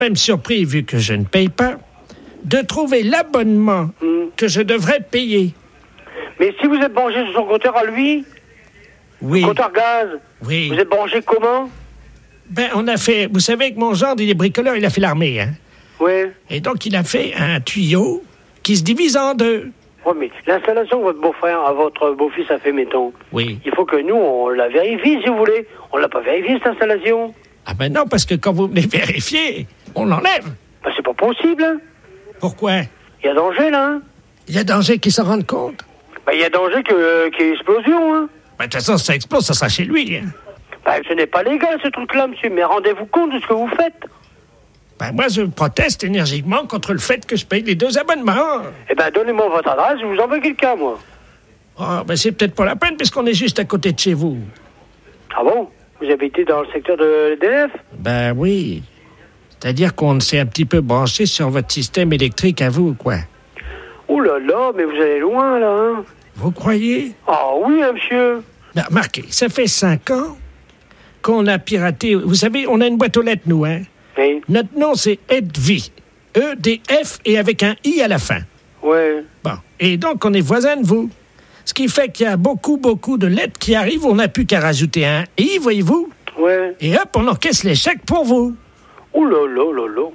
même surpris, vu que je ne paye pas, de trouver l'abonnement que je devrais payer. Mais si vous êtes branché sur son compteur à lui, Oui. compteur gaz, Oui. vous êtes branché comment? On a fait... Vous savez que mon gendre, il est bricoleur, il a fait l'armée, hein. Ouais. Et donc, il a fait un tuyau qui se divise en deux. Ouais, mais l'installation que votre beau-frère, votre beau-fils a fait, mettons. Oui. Il faut que nous, on la vérifie, si vous voulez. On l'a pas vérifié, cette installation. Ah ben non, parce que quand vous venez vérifier, on l'enlève. Ben, c'est pas possible, hein. Pourquoi? Il y a danger, là, hein. Il y a danger qu'ils s'en rendent compte. Ben, il y a danger qu'il y ait explosion, hein. Ben, de toute façon, si ça explose, ça sera chez lui, hein. Ben, ce n'est pas légal, ce truc-là, monsieur. Mais rendez-vous compte de ce que vous faites. Ben, moi, je proteste énergiquement contre le fait que je paye les 2 abonnements. Eh ben, donnez-moi votre adresse, je vous envoie quelqu'un, moi. Ah, ben, c'est peut-être pas la peine, puisqu'on est juste à côté de chez vous. Ah bon? Vous habitez dans le secteur de l'EDF? Ben oui. C'est-à-dire qu'on s'est un petit peu branché sur votre système électrique à vous, quoi. Ouh là là, mais vous allez loin, là, hein. Vous croyez? Ah oui, hein, monsieur. Ben, remarquez, ça fait 5 ans qu'on a piraté... Vous savez, on a une boîte aux lettres, nous, hein? Oui. Notre nom, c'est EDF. E-D-F et avec un I à la fin. Ouais. Bon. Et donc, on est voisins de vous. Ce qui fait qu'il y a beaucoup de lettres qui arrivent. On n'a plus qu'à rajouter un I, voyez-vous. Ouais. Et hop, on encaisse les chèques pour vous. Ouh là là là là.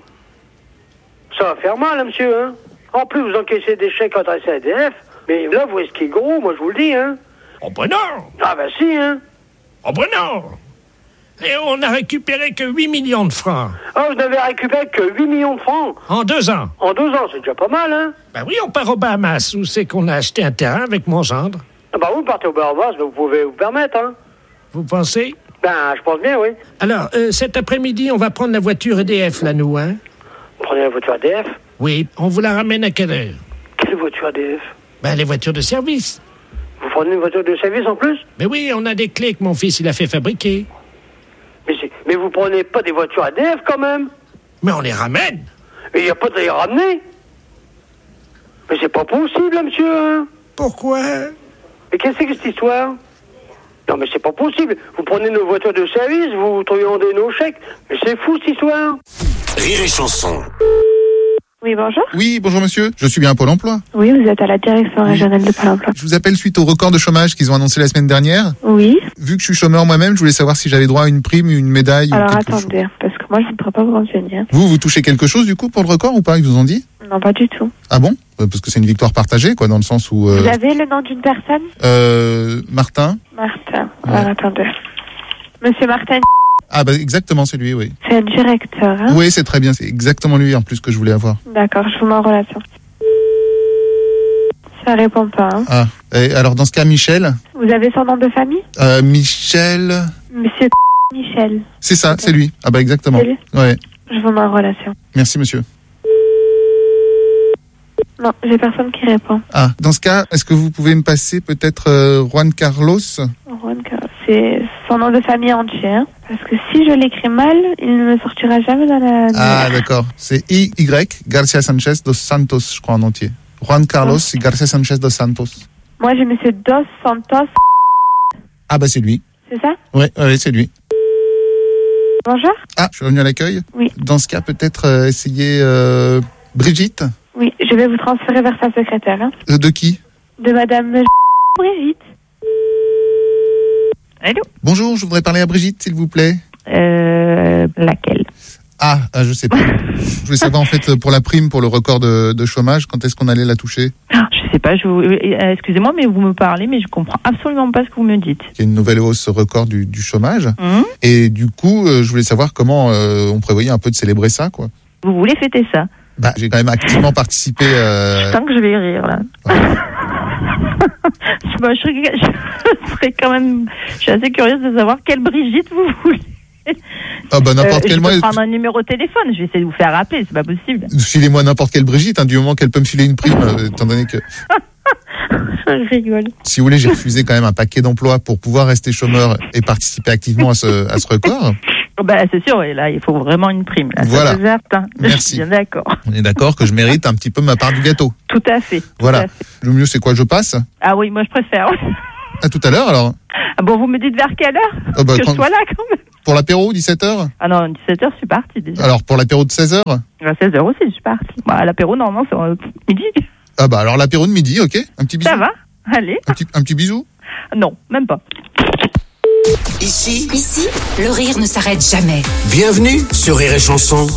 Ça va faire mal, hein, monsieur, hein. En plus, vous encaissez des chèques adressés à EDF. Mais là, vous risquez gros, moi, je vous le dis, hein. Oh ben non! Ah ben si, hein. Oh ben non! Et on n'a récupéré que 8 millions de francs. Ah, vous n'avez récupéré que 8 millions de francs. En 2 ans. En 2 ans, c'est déjà pas mal, hein. Ben oui, on part aux Bahamas, où c'est qu'on a acheté un terrain avec mon gendre. Ah bah vous partez au Bahamas, vous pouvez vous permettre, hein. Vous pensez? Ben, je pense bien, oui. Alors, cet après-midi, on va prendre la voiture EDF, là, nous, hein? Vous prenez la voiture ADF? Oui, on vous la ramène à quelle heure? Quelle voiture ADF? Ben, les voitures de service. Vous prenez une voiture de service en plus? Mais oui, on a des clés que mon fils, il a fait fabriquer. Mais vous prenez pas des voitures ADF, quand même? Mais on les ramène. Mais il n'y a pas de les ramener? Mais c'est pas possible, monsieur, hein. Pourquoi? Mais qu'est-ce que c'est que cette histoire? Non, mais c'est pas possible. Vous prenez nos voitures de service, vous truandez nos chèques. Mais c'est fou, cette histoire. Rire et chanson. Oui, bonjour. Oui, bonjour monsieur, je suis bien à Pôle emploi. Oui, vous êtes à la direction régionale de Pôle emploi. Je vous appelle suite au record de chômage qu'ils ont annoncé la semaine dernière. Oui. Vu que je suis chômeur moi-même, je voulais savoir si j'avais droit à une prime, une médaille Alors ou quelque attendez, chose. parce que moi je ne pourrais pas vous renseigner. Vous touchez quelque chose du coup pour le record ou pas, ils vous ont dit? Non, pas du tout. Ah bon? Parce que c'est une victoire partagée, quoi, dans le sens où... Vous avez le nom d'une personne? Martin. Martin. Ouais. Alors attendez. Monsieur Martin, Ah bah exactement, c'est lui, oui. c'est le directeur, hein? Oui, c'est très bien, c'est exactement lui en plus que je voulais avoir. D'accord, je vous mets en relation. Ça répond pas, hein? Ah, et alors dans ce cas, Michel. Vous avez son nom de famille? Michel... Monsieur Michel. C'est ça, c'est lui. Ah bah exactement. C'est lui? Ouais, Je vous mets en relation. merci monsieur. Non, j'ai personne qui répond. Ah, dans ce cas, est-ce que vous pouvez me passer peut-être Juan Carlos? C'est son nom de famille entier, hein? Parce que si je l'écris mal, il ne me sortira jamais dans la... Ah, d'accord. C'est I-Y, Garcia Sanchez dos Santos, je crois, en entier. Juan Carlos et Garcia Sanchez dos Santos. Moi, j'ai monsieur Dos Santos. Ah, bah, c'est lui. C'est ça? Ouais, c'est lui. Bonjour? Ah, je suis revenu à l'accueil. Oui. Dans ce cas, peut-être essayer Brigitte? Oui, je vais vous transférer vers sa secrétaire, hein? De qui? De madame Brigitte. Allô? Bonjour, je voudrais parler à Brigitte, s'il vous plaît. Laquelle? Ah, je sais pas. Je voulais savoir, en fait, pour la prime, pour le record de chômage, quand est-ce qu'on allait la toucher? Je sais pas, excusez-moi, mais vous me parlez, mais je comprends absolument pas ce que vous me dites. Il y a une nouvelle hausse record du chômage. Et du coup, je voulais savoir comment on prévoyait un peu de célébrer ça, quoi. Vous voulez fêter ça? Bah, j'ai quand même activement participé. Je sens que je vais rire, là. Ouais. Je serais quand même... Je suis assez curieuse de savoir quelle Brigitte vous voulez. Ah bah n'importe quel Je mois. peux prendre un numéro de téléphone, je vais essayer de vous faire rappeler, c'est pas possible. Filez-moi n'importe quelle Brigitte, hein, du moment qu'elle peut me filer une prime, étant donné que... Je rigole. Si vous voulez, j'ai refusé quand même un paquet d'emplois pour pouvoir rester chômeur et participer activement à ce record. Bah, c'est sûr, et là, il faut vraiment une prime. Là, voilà. Ça, c'est certain. Merci. Je suis bien d'accord. On est d'accord que je mérite un petit peu ma part du gâteau. Tout à fait. Voilà. À fait. Le mieux, c'est quoi? Je passe? Ah oui, moi, je préfère. À tout à l'heure, alors. Ah bon, vous me dites vers quelle heure? Oh bah, que je sois là, quand même. Pour l'apéro, 17h? Ah non, 17h, je suis partie déjà. Alors, pour l'apéro de 16h? À 16h aussi, je suis partie. Bah, l'apéro, normalement, c'est midi. Ah bah alors l'apéro de midi, ok. Un petit bisou. Ça va? Allez. Un petit bisou? Non, même pas. Ici, le rire ne s'arrête jamais. bienvenue sur Rire et Chanson.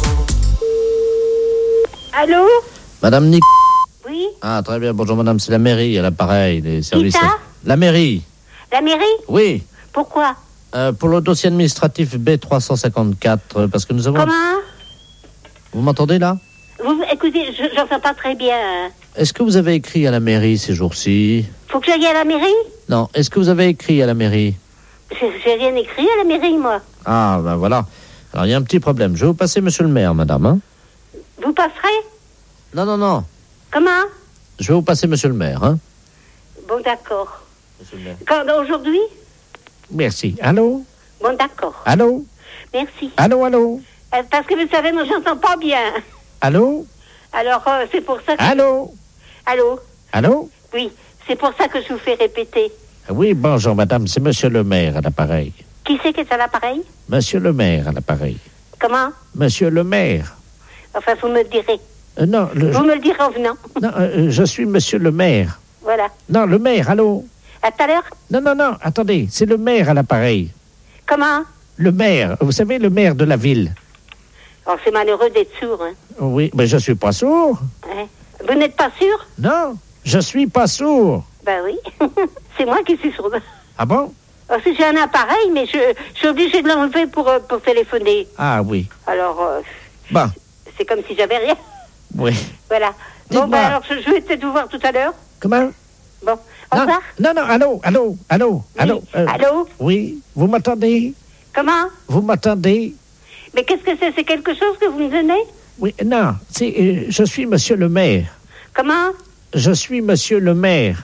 Allô? Madame Nic. Oui? Ah, très bien. Bonjour, madame. C'est la mairie, à l'appareil, les services. ça? La mairie. La mairie? Oui. Pourquoi? Pour le dossier administratif B354, parce que nous avons... Comment? Vous m'entendez, là? Écoutez, j'entends pas très bien. Est-ce que vous avez écrit à la mairie ces jours-ci? Faut que j'aille à la mairie? Non. Est-ce que vous avez écrit à la mairie? J'ai rien écrit à la mairie, moi. Ah, ben voilà. Alors, il y a un petit problème. Je vais vous passer monsieur le maire, madame, hein? Vous passerez? Non. Comment? Je vais vous passer monsieur le maire, hein? Bon, d'accord. Monsieur le maire. Quand, aujourd'hui? Merci. Allô? Bon, d'accord. Allô? Merci. Allô? Parce que vous savez, moi, j'entends pas bien. Allô? Alors, c'est pour ça que... Allô? Allô? Oui, c'est pour ça que je vous fais répéter. Oui, bonjour, madame. C'est monsieur le maire à l'appareil. Qui c'est qui est à l'appareil? Monsieur le maire à l'appareil. Comment? Monsieur le maire. Enfin, vous me le direz. Non, Vous me le direz en venant. non, je suis monsieur le maire. Voilà. Non, le maire, allô? À tout à l'heure? Non, attendez, c'est le maire à l'appareil. Comment? Le maire, vous savez, le maire de la ville. Oh, c'est malheureux d'être sourd, hein. Oui, mais je suis pas sourd. Hein? Vous n'êtes pas sûr? Non, je suis pas sourd. Ben oui. C'est moi qui suis sourde. Ah bon? Parce que j'ai un appareil, mais je suis obligée de l'enlever pour téléphoner. Ah oui. Alors, Bon, c'est comme si j'avais rien. oui. Voilà. Dites-moi. Bon, ben alors, je vais peut-être vous voir tout à l'heure. Comment? Bon, au revoir. Non, allô? Oui. Allô? Oui, vous m'entendez? Comment? Vous m'entendez? Mais qu'est-ce que c'est? C'est quelque chose que vous me donnez? Oui, non, je suis monsieur le maire. Comment? Je suis monsieur le maire.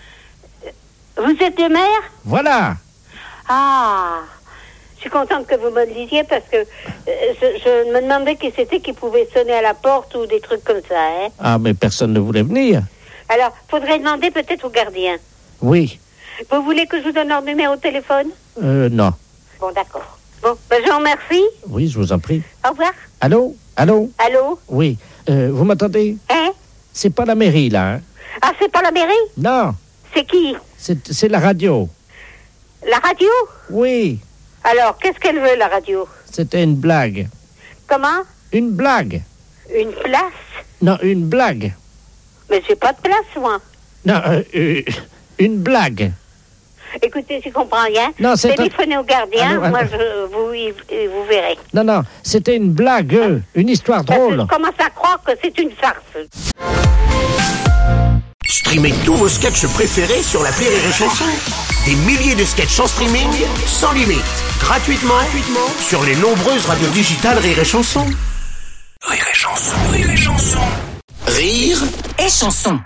Vous êtes le maire? Voilà. Ah, je suis contente que vous me le disiez parce que je me demandais qui c'était qui pouvait sonner à la porte ou des trucs comme ça, hein. Ah, mais personne ne voulait venir. Alors, faudrait demander peut-être au gardien. Oui. Vous voulez que je vous donne leur numéro de téléphone? Non. Bon, d'accord. Bon, ben je vous remercie. Oui, je vous en prie. Au revoir. Allô? Allô? Oui. Vous m'entendez? Hein? C'est pas la mairie, là, hein? Ah, c'est pas la mairie? Non. C'est qui? C'est la radio. La radio? Oui. Alors, qu'est-ce qu'elle veut, la radio? C'était une blague. Comment? Une blague. Une place? Non, une blague. Mais j'ai pas de place, moi. Non, une blague. Écoutez, je comprends rien. Non, c'est téléphonez au gardien, Allô. moi, vous verrez. Non, c'était une blague, une histoire drôle. Je commence à croire que c'est une farce. Streamez tous vos sketchs préférés sur l'appli Rire et Chanson. Des milliers de sketchs en streaming, sans limite, gratuitement sur les nombreuses radios digitales Rire et Chanson. Rire et Chanson. Rire Et chanson.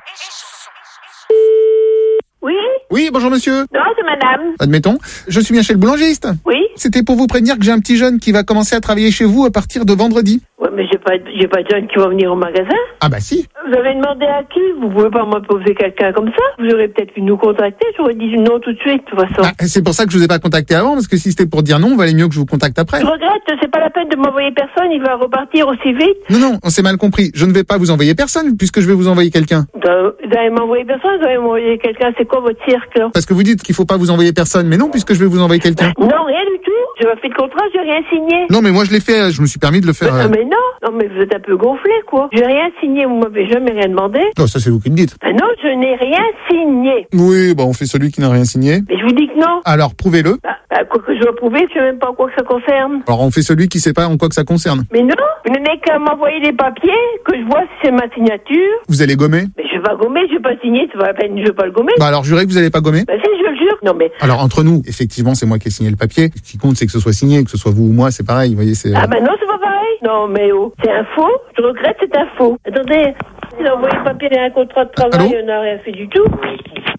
Oui? Oui, bonjour monsieur. Non, c'est madame. Admettons, je suis bien chez le boulangiste. Oui? C'était pour vous prévenir que j'ai un petit jeune qui va commencer à travailler chez vous à partir de vendredi. Ouais, mais j'ai pas de jeunes qui vont venir au magasin. Ah bah si. Vous avez demandé à qui? Vous pouvez pas m'imposer quelqu'un comme ça. Vous aurez peut-être pu nous contacter. J'aurais dit non tout de suite, de toute façon. Ah, c'est pour ça que je vous ai pas contacté avant, parce que si c'était pour dire non, il valait mieux que je vous contacte après. Je regrette, c'est pas la peine de m'envoyer personne. Il va repartir aussi vite. Non, on s'est mal compris. Je ne vais pas vous envoyer personne, puisque je vais vous envoyer quelqu'un. Vous allez m'envoyer personne, vous allez m'envoyer quelqu'un. C'est quoi votre cirque, là? Parce que vous dites qu'il faut pas vous envoyer personne, mais non, puisque je vais vous envoyer quelqu'un. Non, rien du tout. J'ai pas fait de contrat, j'ai rien signé. Non, mais moi je l'ai fait, je me suis permis de le faire. Mais non, mais vous êtes un peu gonflé, quoi. J'ai rien signé, vous m'avez jamais rien demandé. Non, ça c'est vous qui me dites. Non, je n'ai rien signé. Oui, bah on fait celui qui n'a rien signé. Mais je vous dis que non. Alors prouvez-le. Quoi que je dois prouver, je sais même pas en quoi que ça concerne. Alors on fait celui qui sait pas en quoi que ça concerne. Mais non, vous n'avez qu'à m'envoyer des papiers, que je vois si c'est ma signature. Vous allez gommer? Mais je vais pas gommer, je vais pas signer, c'est pas la peine, je vais pas le gommer. Bah alors jurez que vous allez pas gommer? Bah si, je le jure. Non mais... Alors entre nous, effectivement c'est moi qui ai signé le papier. Ce qui compte c'est que ce soit signé, que ce soit vous ou moi, c'est pareil, vous voyez, c'est... Ah bah non, c'est pas pareil. Non mais oh, c'est un faux, je regrette, c'est un faux. Attendez, il a envoyé le papier et un contrat de travail, Allô? on n'a rien fait du tout.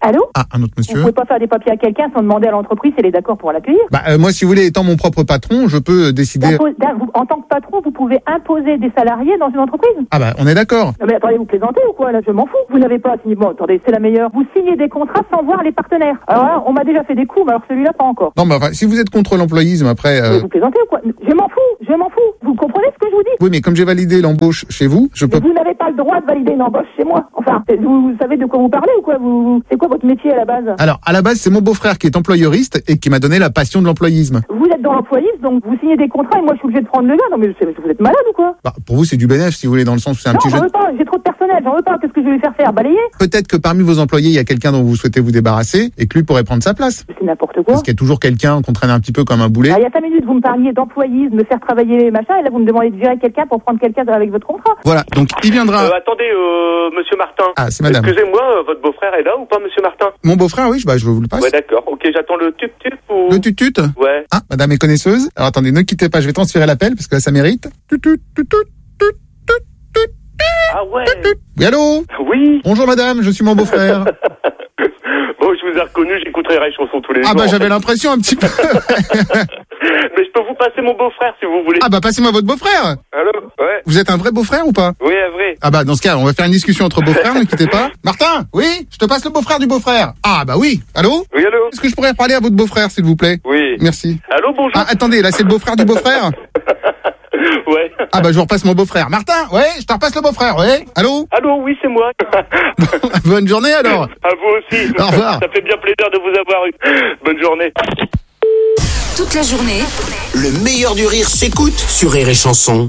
Allô? Ah, un autre Vous monsieur. pouvez pas faire des papiers à quelqu'un sans demander à l'entreprise si elle est d'accord pour l'accueillir? Moi, si vous voulez, étant mon propre patron, je peux décider... En tant que patron, vous pouvez imposer des salariés dans une entreprise? Ah on est d'accord. Non mais attendez, vous plaisantez ou quoi? Là, je m'en fous. Vous n'avez pas signé... Bon, attendez, c'est la meilleure. Vous signez des contrats sans voir les partenaires. Alors là, on m'a déjà fait des coups, mais alors celui-là, pas encore. Non, mais enfin, si vous êtes contre l'employisme, après... Mais vous plaisantez ou quoi? Je m'en fous. Vous comprenez ce que je vous dis? Oui, mais comme j'ai validé l'embauche chez vous, je peux... Mais vous n'avez pas le droit de valider une embauche chez moi. Enfin, vous savez de quoi vous parlez ou quoi? C'est quoi votre métier à la base? Alors, à la base, c'est mon beau-frère qui est employeuriste et qui m'a donné la passion de l'employisme. Vous êtes dans l'employisme, donc vous signez des contrats et moi je suis obligé de prendre le gars. Non mais vous êtes malade ou quoi? Pour vous, c'est du bénéfice, si vous voulez, dans le sens où c'est un petit jeu. Non, j'en veux pas, j'ai trop de personnel, j'en veux pas. Qu'est-ce que je vais lui faire balayer? Peut-être que parmi vos employés, il y a quelqu'un dont vous souhaitez vous débarrasser et que lui pourrait prendre sa place. C'est n'importe quoi. Parce qu'il y a toujours quelqu'un qu'on traîne un petit peu comme un boulet. Il y a 5 minutes, vous me parliez d'employisme, de faire travailler machin, et là vous me demandez de gérer quelqu'un pour prendre quelqu'un avec votre contrat. Voilà, donc il viendra... Attendez, monsieur Martin. Ah, c'est madame. Excusez-moi, votre beau-frère est là ou pas, monsieur Martin? Mon beau-frère, oui, je vous le passe. Ouais, d'accord. Ok, j'attends le tut-tut ou... Le tut-tut? Ouais. Ah, madame est connaisseuse. Alors attendez, ne quittez pas, je vais transférer l'appel parce que là ça mérite. Ah ouais. Oui, allô? Oui. Bonjour madame, je suis mon beau-frère. Bon, je vous ai reconnu, j'écouterai les chansons tous les jours. J'avais l'impression un petit peu. Mais je peux vous passer mon beau-frère si vous voulez. Passez-moi votre beau-frère. Allô? Ouais. Vous êtes un vrai beau-frère ou pas? Oui, vrai. Dans ce cas, on va faire une discussion entre beaux-frères, ne quittez pas. Martin? Oui? Je te passe le beau-frère du beau-frère. Oui. Allô? Oui, allô? Est-ce que je pourrais parler à votre beau-frère, s'il vous plaît? Oui. Merci. Allô, bonjour. Attendez, là c'est le beau-frère du beau-frère? Ouais. Je vous repasse mon beau-frère. Martin? Ouais, je te repasse le beau-frère, ouais. Allô? Allô, oui, c'est moi. Bonne journée alors. À vous aussi. Au revoir. Ça fait bien plaisir de vous avoir eu. Bonne journée. Toute la journée, Le meilleur du rire s'écoute sur Rire et Chanson.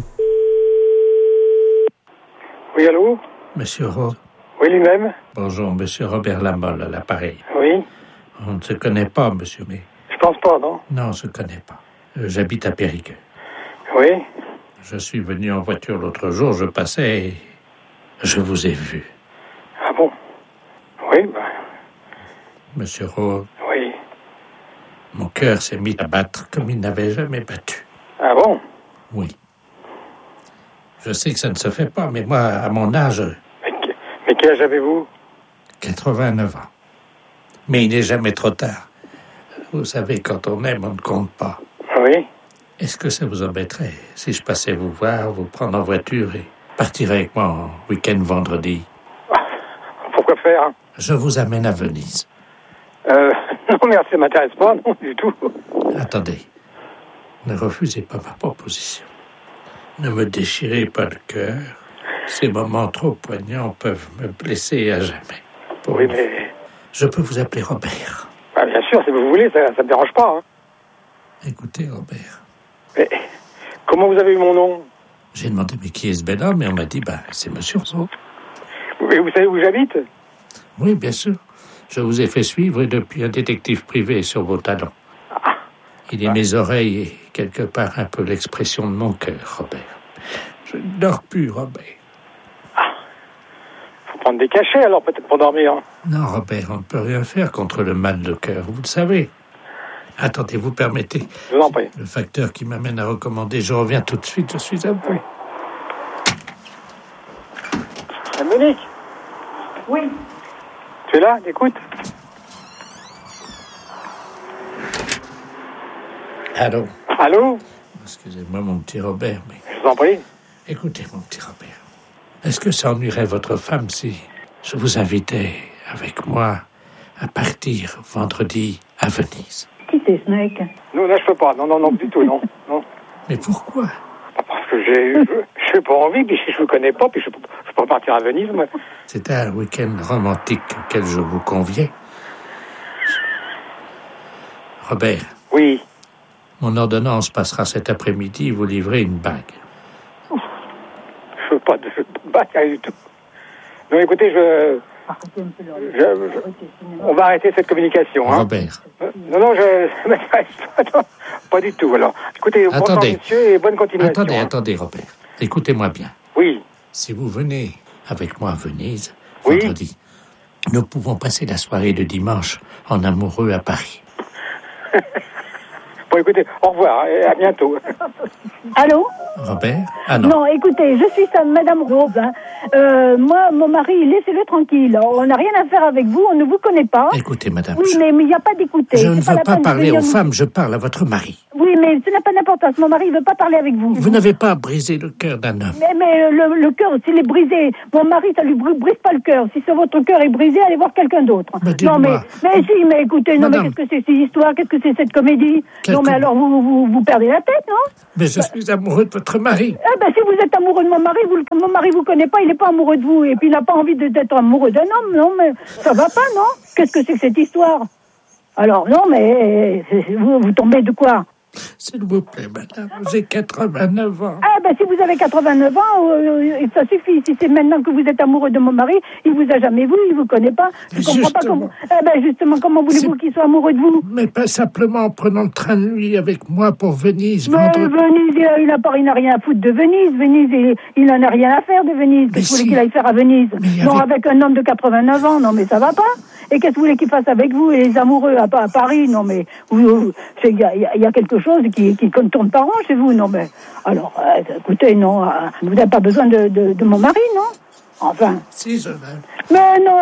Oui, allô? Monsieur Rowe. Oui, lui-même. Bonjour, monsieur Robert Lamolle à l'appareil. Oui. On ne se connaît pas, monsieur, mais... Je pense pas, non? Non, on ne se connaît pas. J'habite à Périgueux. Oui. Je suis venu en voiture l'autre jour, je passais et je vous ai vu. Ah bon? Oui, Monsieur Rowe. Oui. Mon cœur s'est mis à battre comme il n'avait jamais battu. Ah bon? Oui. Je sais que ça ne se fait pas, mais moi, à mon âge... Mais quel âge avez-vous? 89 ans. Mais il n'est jamais trop tard. Vous savez, quand on aime, on ne compte pas. Oui. Est-ce que ça vous embêterait si je passais vous voir, vous prendre en voiture et partir avec moi en week-end vendredi? Pourquoi faire? Je vous amène à Venise. Non, merci, ça m'intéresse pas, non, du tout. Attendez. Ne refusez pas ma proposition. Ne me déchirez pas le cœur. Ces moments trop poignants peuvent me blesser à jamais. Oui, mais... Je peux vous appeler Robert. Bien sûr, si vous voulez, ça me dérange pas. Écoutez, Robert. Mais comment vous avez eu mon nom? J'ai demandé mais qui est ce bel homme et on m'a dit c'est monsieur Rowe. Et vous savez où j'habite? Oui, bien sûr. Je vous ai fait suivre depuis un détective privé sur vos talons. Il est mes oreilles et quelque part un peu l'expression de mon cœur, Robert. Je ne dors plus, Robert. Faut prendre des cachets alors peut-être pour dormir. Non, Robert, on ne peut rien faire contre le mal de cœur, vous le savez. Attendez, vous permettez. Je vous en prie. Le facteur qui m'amène à recommander, je reviens tout de suite, je suis à vous. Monique? Oui. Tu es là? Écoute. Allô? Allô? Excusez-moi, mon petit Robert, mais... Je vous en prie. Écoutez, mon petit Robert, est-ce que ça ennuierait votre femme si je vous invitais avec moi à partir vendredi à Venise? Qui c'est ce mec? Non, là, je peux pas. Non, du tout, non. Mais pourquoi? Parce que j'ai pas envie, puis je vous connais pas, puis je peux pas partir à Venise, moi. C'est un week-end romantique auquel je vous conviens. Robert. Oui. Mon ordonnance passera cet après-midi, vous livrez une bague. Je veux pas de bague du tout. Non, écoutez, on va arrêter cette communication. Robert. Non, je m'intéresse pas du tout. Alors, écoutez, bonsoir, monsieur, et bonne continuation. Attendez, Robert. Écoutez-moi bien. Oui. Si vous venez avec moi à Venise, vendredi, nous pouvons passer la soirée de dimanche en amoureux à Paris. Bon, écoutez, au revoir, et à bientôt. Allô? Robert? Ah non. Non, écoutez, je suis Madame Rose. moi, mon mari, laissez-le tranquille. On n'a rien à faire avec vous, on ne vous connaît pas. Écoutez, madame. Oui, mais il n'y a pas d'écouter. Je ne C'est pas veux la pas peine de parler venir aux nous- femmes, je parle à votre mari. Oui, mais ce n'a pas d'importance. Mon mari, il veut pas parler avec vous. Vous n'avez pas brisé le cœur d'un homme. Mais le cœur, s'il est brisé, mon mari, ça lui brise pas le cœur. Si votre cœur est brisé, allez voir quelqu'un d'autre. Non, mais si, mais écoutez, non, Madame. mais qu'est-ce que c'est ces histoires? Qu'est-ce que c'est cette comédie? Quelque- Non, mais alors vous perdez la tête, non? Mais je suis amoureux de votre mari. Eh ben, si vous êtes amoureux de mon mari, mon mari vous connaît pas, il est pas amoureux de vous, et puis il n'a pas envie d'être amoureux d'un homme, non, mais ça va pas, non? Qu'est-ce que c'est que cette histoire? Alors, non, mais vous tombez de quoi? S'il vous plaît, madame, j'ai 89 ans. Ah, ben, si vous avez 89 ans, ça suffit. Si c'est maintenant que vous êtes amoureux de mon mari, il vous a jamais vu, il vous connaît pas. Je comprends pas comment. Eh ben, justement, comment voulez-vous qu'il soit amoureux de vous? Mais pas simplement en prenant le train de nuit avec moi pour Venise. Mais Venise, il n'a rien à foutre de Venise. Venise, il n'en a rien à faire de Venise. Qu'est-ce que vous voulez qu'il aille faire à Venise? Non, avec un homme de 89 ans, non, mais ça va pas. Et qu'est-ce que vous voulez qu'il fasse avec vous et les amoureux à Paris? Non, mais il y a quelque chose qui ne tourne pas rond chez vous. Non, mais alors, écoutez, non, vous n'avez pas besoin de mon mari, non? Enfin. Si, je l'aime. Mais non,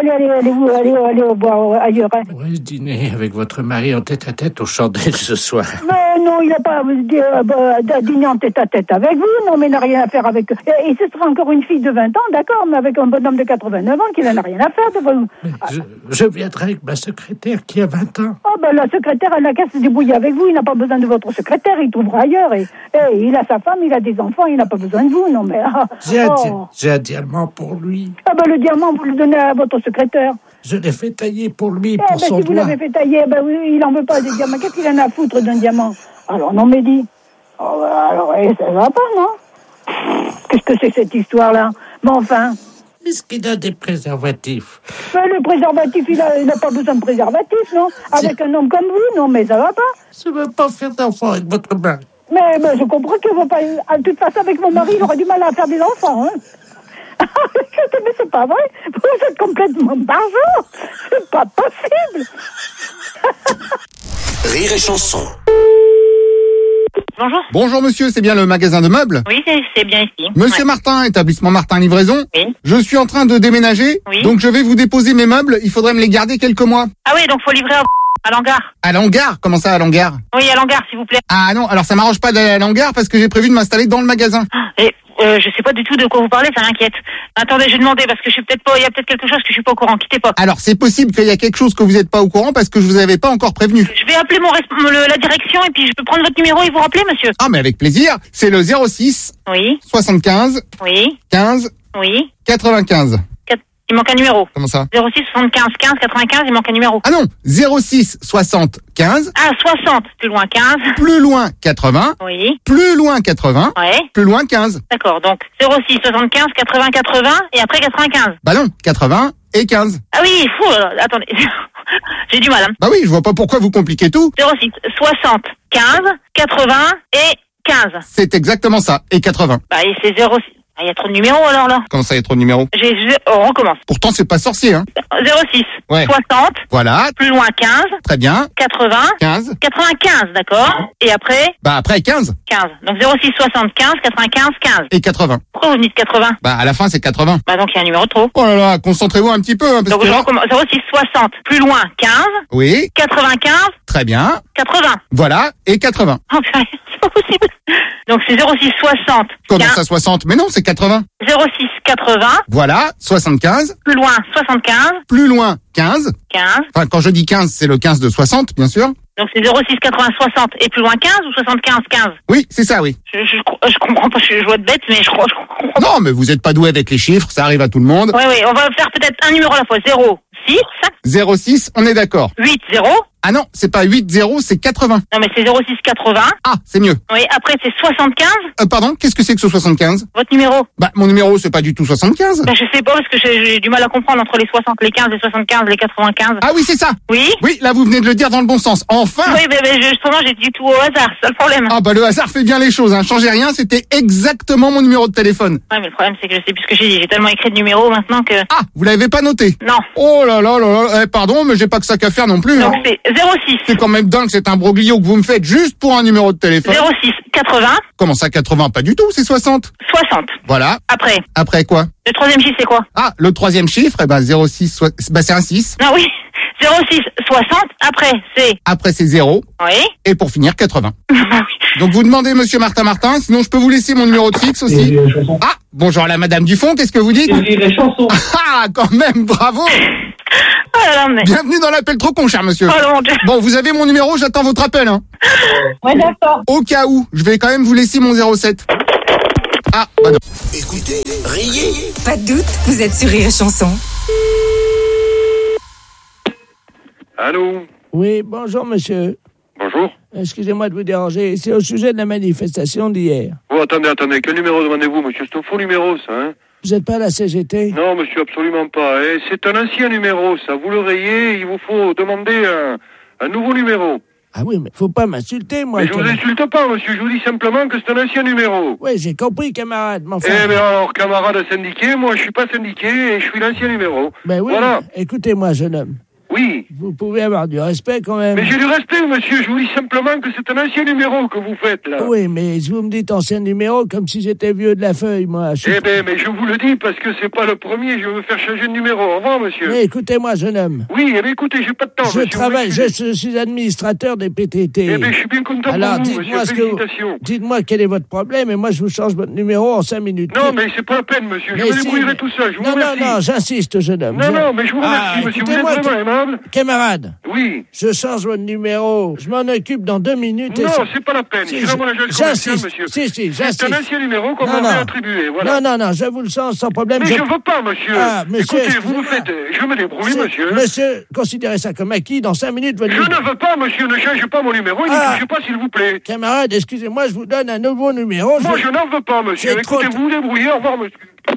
allez boire ailleurs. Hein. Oui, dîner avec votre mari en tête-à-tête aux chandelles ce soir. Mais non, il n'a pas dîner en tête-à-tête avec vous. Non, mais il n'a rien à faire avec... Et ce sera encore une fille de 20 ans, d'accord, mais avec un bonhomme de 89 ans qui n'en a rien à faire de vous. Je viendrai avec ma secrétaire qui a 20 ans. Oh, ben la secrétaire, elle n'a qu'à se débrouiller avec vous. Il n'a pas besoin de votre secrétaire, il trouvera ailleurs. Et il a sa femme, il a des enfants, il n'a pas besoin de vous. Non, mais... J'ai un diamant pour lui. Ah ben le diamant, vous le donnez à votre secrétaire. Je l'ai fait tailler pour lui, pour son si vous doigt. l'avez fait tailler, ben oui, il n'en veut pas des diamants. Qu'est-ce qu'il en a à foutre d'un diamant? Alors non, mais dis. Oh, alors, ça va pas, non? Qu'est-ce que c'est cette histoire-là? Mais enfin... Est-ce qu'il a des préservatifs? Ben, le préservatif, il n'a pas besoin de préservatif, non? Avec un homme comme vous, non, mais ça va pas? Je ne veux pas faire d'enfant avec votre mari. Mais je comprends qu'il ne va pas... De toute façon, avec mon mari, il aura du mal à faire des enfants, hein? Mais c'est pas vrai. Vous êtes complètement barjot. C'est pas possible. Rire et chanson. Bonjour. Bonjour monsieur, c'est bien le magasin de meubles? Oui, c'est bien ici. Monsieur Martin, établissement Martin Livraison. Oui. Je suis en train de déménager, donc je vais vous déposer mes meubles, il faudrait me les garder quelques mois. Ah oui, donc faut livrer à l'hangar. À l'hangar? Comment ça, à l'hangar? Oui, à l'hangar, s'il vous plaît. Ah non, alors ça m'arrange pas d'aller à l'hangar parce que j'ai prévu de m'installer dans le magasin. Et je sais pas du tout de quoi vous parlez, ça m'inquiète. Attendez, je vais demander parce que je suis peut-être pas, il y a peut-être quelque chose que je suis pas au courant. Quittez pas. Alors c'est possible qu'il y a quelque chose que vous n'êtes pas au courant parce que je vous avais pas encore prévenu. Je vais appeler la direction et puis je peux prendre votre numéro et vous rappeler, monsieur. Ah mais avec plaisir, c'est le 06 Oui. 75 Oui. 15 Oui. 95. Il manque un numéro. Comment ça? 06 75 15 95, il manque un numéro. Ah non, 06 60 15. Ah, 60, plus loin 15. Plus loin 80. Oui. Plus loin 80. Ouais. Plus loin 15. D'accord, donc 06 75 80 80 et après 95. Bah non, 80 et 15. Ah oui, fou, attendez. J'ai du mal, hein. Bah oui, je vois pas pourquoi vous compliquez tout. 06 60 15 80 et 15. C'est exactement ça, et 80. Bah, et c'est 06. Il y a trop de numéros alors là. Comment ça, il y a trop de numéros? On recommence. Pourtant, c'est pas sorcier, hein. 06 Ouais. 60. Voilà. Plus loin 15. Très bien. 80. 15. 95, d'accord. Et après? Bah après 15. 15. Donc 06 75 95 15. Et 80. Pourquoi vous me dites 80? Bah à la fin, c'est 80. Bah donc il y a un numéro de trop. Oh là là, concentrez-vous un petit peu, hein, parce donc que je là... recommence. 06 60. Plus loin 15. Oui. 95. Très bien. 80. Voilà. Et 80. Oh purée, c'est pas possible. Donc c'est 06 60. Comment ça 60? Mais non, c'est 80. 06 80. Voilà. 75. Plus loin 75. Plus loin 15. 15. Enfin, quand je dis 15, c'est le 15 de 60, bien sûr. Donc c'est 06 80 60 et plus loin 15 ou 75 15? Oui, c'est ça, oui. Je comprends pas, je vois de bête, mais je comprends pas. Non, mais vous êtes pas doué avec les chiffres, ça arrive à tout le monde. Oui, on va faire peut-être un numéro à la fois. 0 6 06, on est d'accord. 8 0. Ah non, c'est pas 80, c'est 80. Non, mais c'est 06 80. Ah, c'est mieux. Oui, après c'est 75. Pardon, qu'est-ce que c'est que ce 75? Votre numéro? Bah, mon numéro, c'est pas du tout 75. Bah, je sais pas, parce que j'ai du mal à comprendre entre les 60, les 15, les 75, les 95. Ah oui, c'est ça. Oui? Oui, là, vous venez de le dire dans le bon sens. Enfin! Oui, mais justement, j'ai dit tout au hasard, c'est ça le problème. Ah bah, le hasard fait bien les choses, hein. Changez rien, c'était exactement mon numéro de téléphone. Ouais, mais le problème, c'est que je sais plus ce que j'ai dit. J'ai tellement écrit de numéros maintenant que... Ah, vous l'avez pas noté? Non. Oh là là là là, pardon, mais j'ai pas que ça qu'à faire non plus. Donc hein. c'est 06. C'est quand même dingue, c'est un broglio que vous me faites juste pour un numéro de téléphone. 06 80. Comment ça, 80? Pas du tout, c'est 60. 60. Voilà. Après. Après quoi? Le troisième chiffre, c'est quoi? Ah, le troisième chiffre, eh ben 06, c'est un 6. Non, oui. 06 60. Après, c'est. Après, c'est 0. Oui. Et pour finir, 80. Bah oui. Donc vous demandez Monsieur Martin, sinon je peux vous laisser mon numéro de fixe aussi. Ah, bonjour la Madame Dufont, qu'est-ce que vous dites? Les chansons. Ah, quand même, bravo. Oh là là, mais... Bienvenue dans l'appel trop con, cher monsieur. Oh mon Dieu. Bon, vous avez mon numéro, j'attends votre appel. Hein. Ouais, d'accord. Au cas où, je vais quand même vous laisser mon 07. Ah, bah non. Écoutez, riez. Pas de doute, vous êtes sur Rire et Chanson. Allô? Oui, bonjour monsieur. Bonjour. Excusez-moi de vous déranger, c'est au sujet de la manifestation d'hier. Oh, attendez, quel numéro demandez-vous, monsieur? C'est un faux numéro, ça, hein? Vous n'êtes pas à la CGT? Non, monsieur, absolument pas. Eh, c'est un ancien numéro, ça. Vous le rayez, il vous faut demander un nouveau numéro. Ah oui, mais faut pas m'insulter, moi. Mais je vous insulte pas, monsieur, je vous dis simplement que c'est un ancien numéro. Oui, j'ai compris, camarade, mais enfin... Eh bien alors, camarade syndiqué, moi je suis pas syndiqué et je suis l'ancien numéro. Ben oui, voilà. Écoutez-moi, jeune homme. Oui. Vous pouvez avoir du respect quand même. Mais j'ai du respect, monsieur. Je vous dis simplement que c'est un ancien numéro que vous faites, là. Oui, mais vous me dites ancien numéro comme si j'étais vieux de la feuille, moi. Eh ben, mais je vous le dis parce que c'est pas le premier. Je vais me faire changer de numéro. Au revoir, monsieur. Mais écoutez-moi, jeune homme. Oui, eh ben, écoutez, j'ai pas de temps, je monsieur. Travaille, je suis administrateur des PTT. Eh ben, je suis bien content alors, pour vous, monsieur. Félicitations. Dites-moi quel est votre problème et moi je vous change votre numéro en 5 minutes. Non, mais c'est pas la peine, monsieur. Je me débrouillerai tout seul. Je vous remercie. Non, j'insiste, jeune homme. Non, mais je vous remercie, monsieur. Vous êtes vraiment aimable. Camarade. Oui. Je change votre numéro. Je m'en occupe dans 2 minutes. Non, c'est pas la peine. C'est vraiment la jeune commerciale, monsieur. Si, c'est un ancien numéro qu'on m'a attribué, voilà. Non, je vous le change sans problème. Mais je veux pas, monsieur. Ah, monsieur. Écoutez, vous me faites... Je me débrouille, monsieur. Monsieur, considérez ça comme acquis. Dans 5 minutes, votre Je ne veux pas, monsieur. Ne changez pas mon numéro. Et ne touchez pas, s'il vous plaît. Camarade, excusez-moi, je vous donne un nouveau numéro. Moi, je n'en veux pas, monsieur. Écoutez, vous vous débrouillez. Au revoir, monsieur.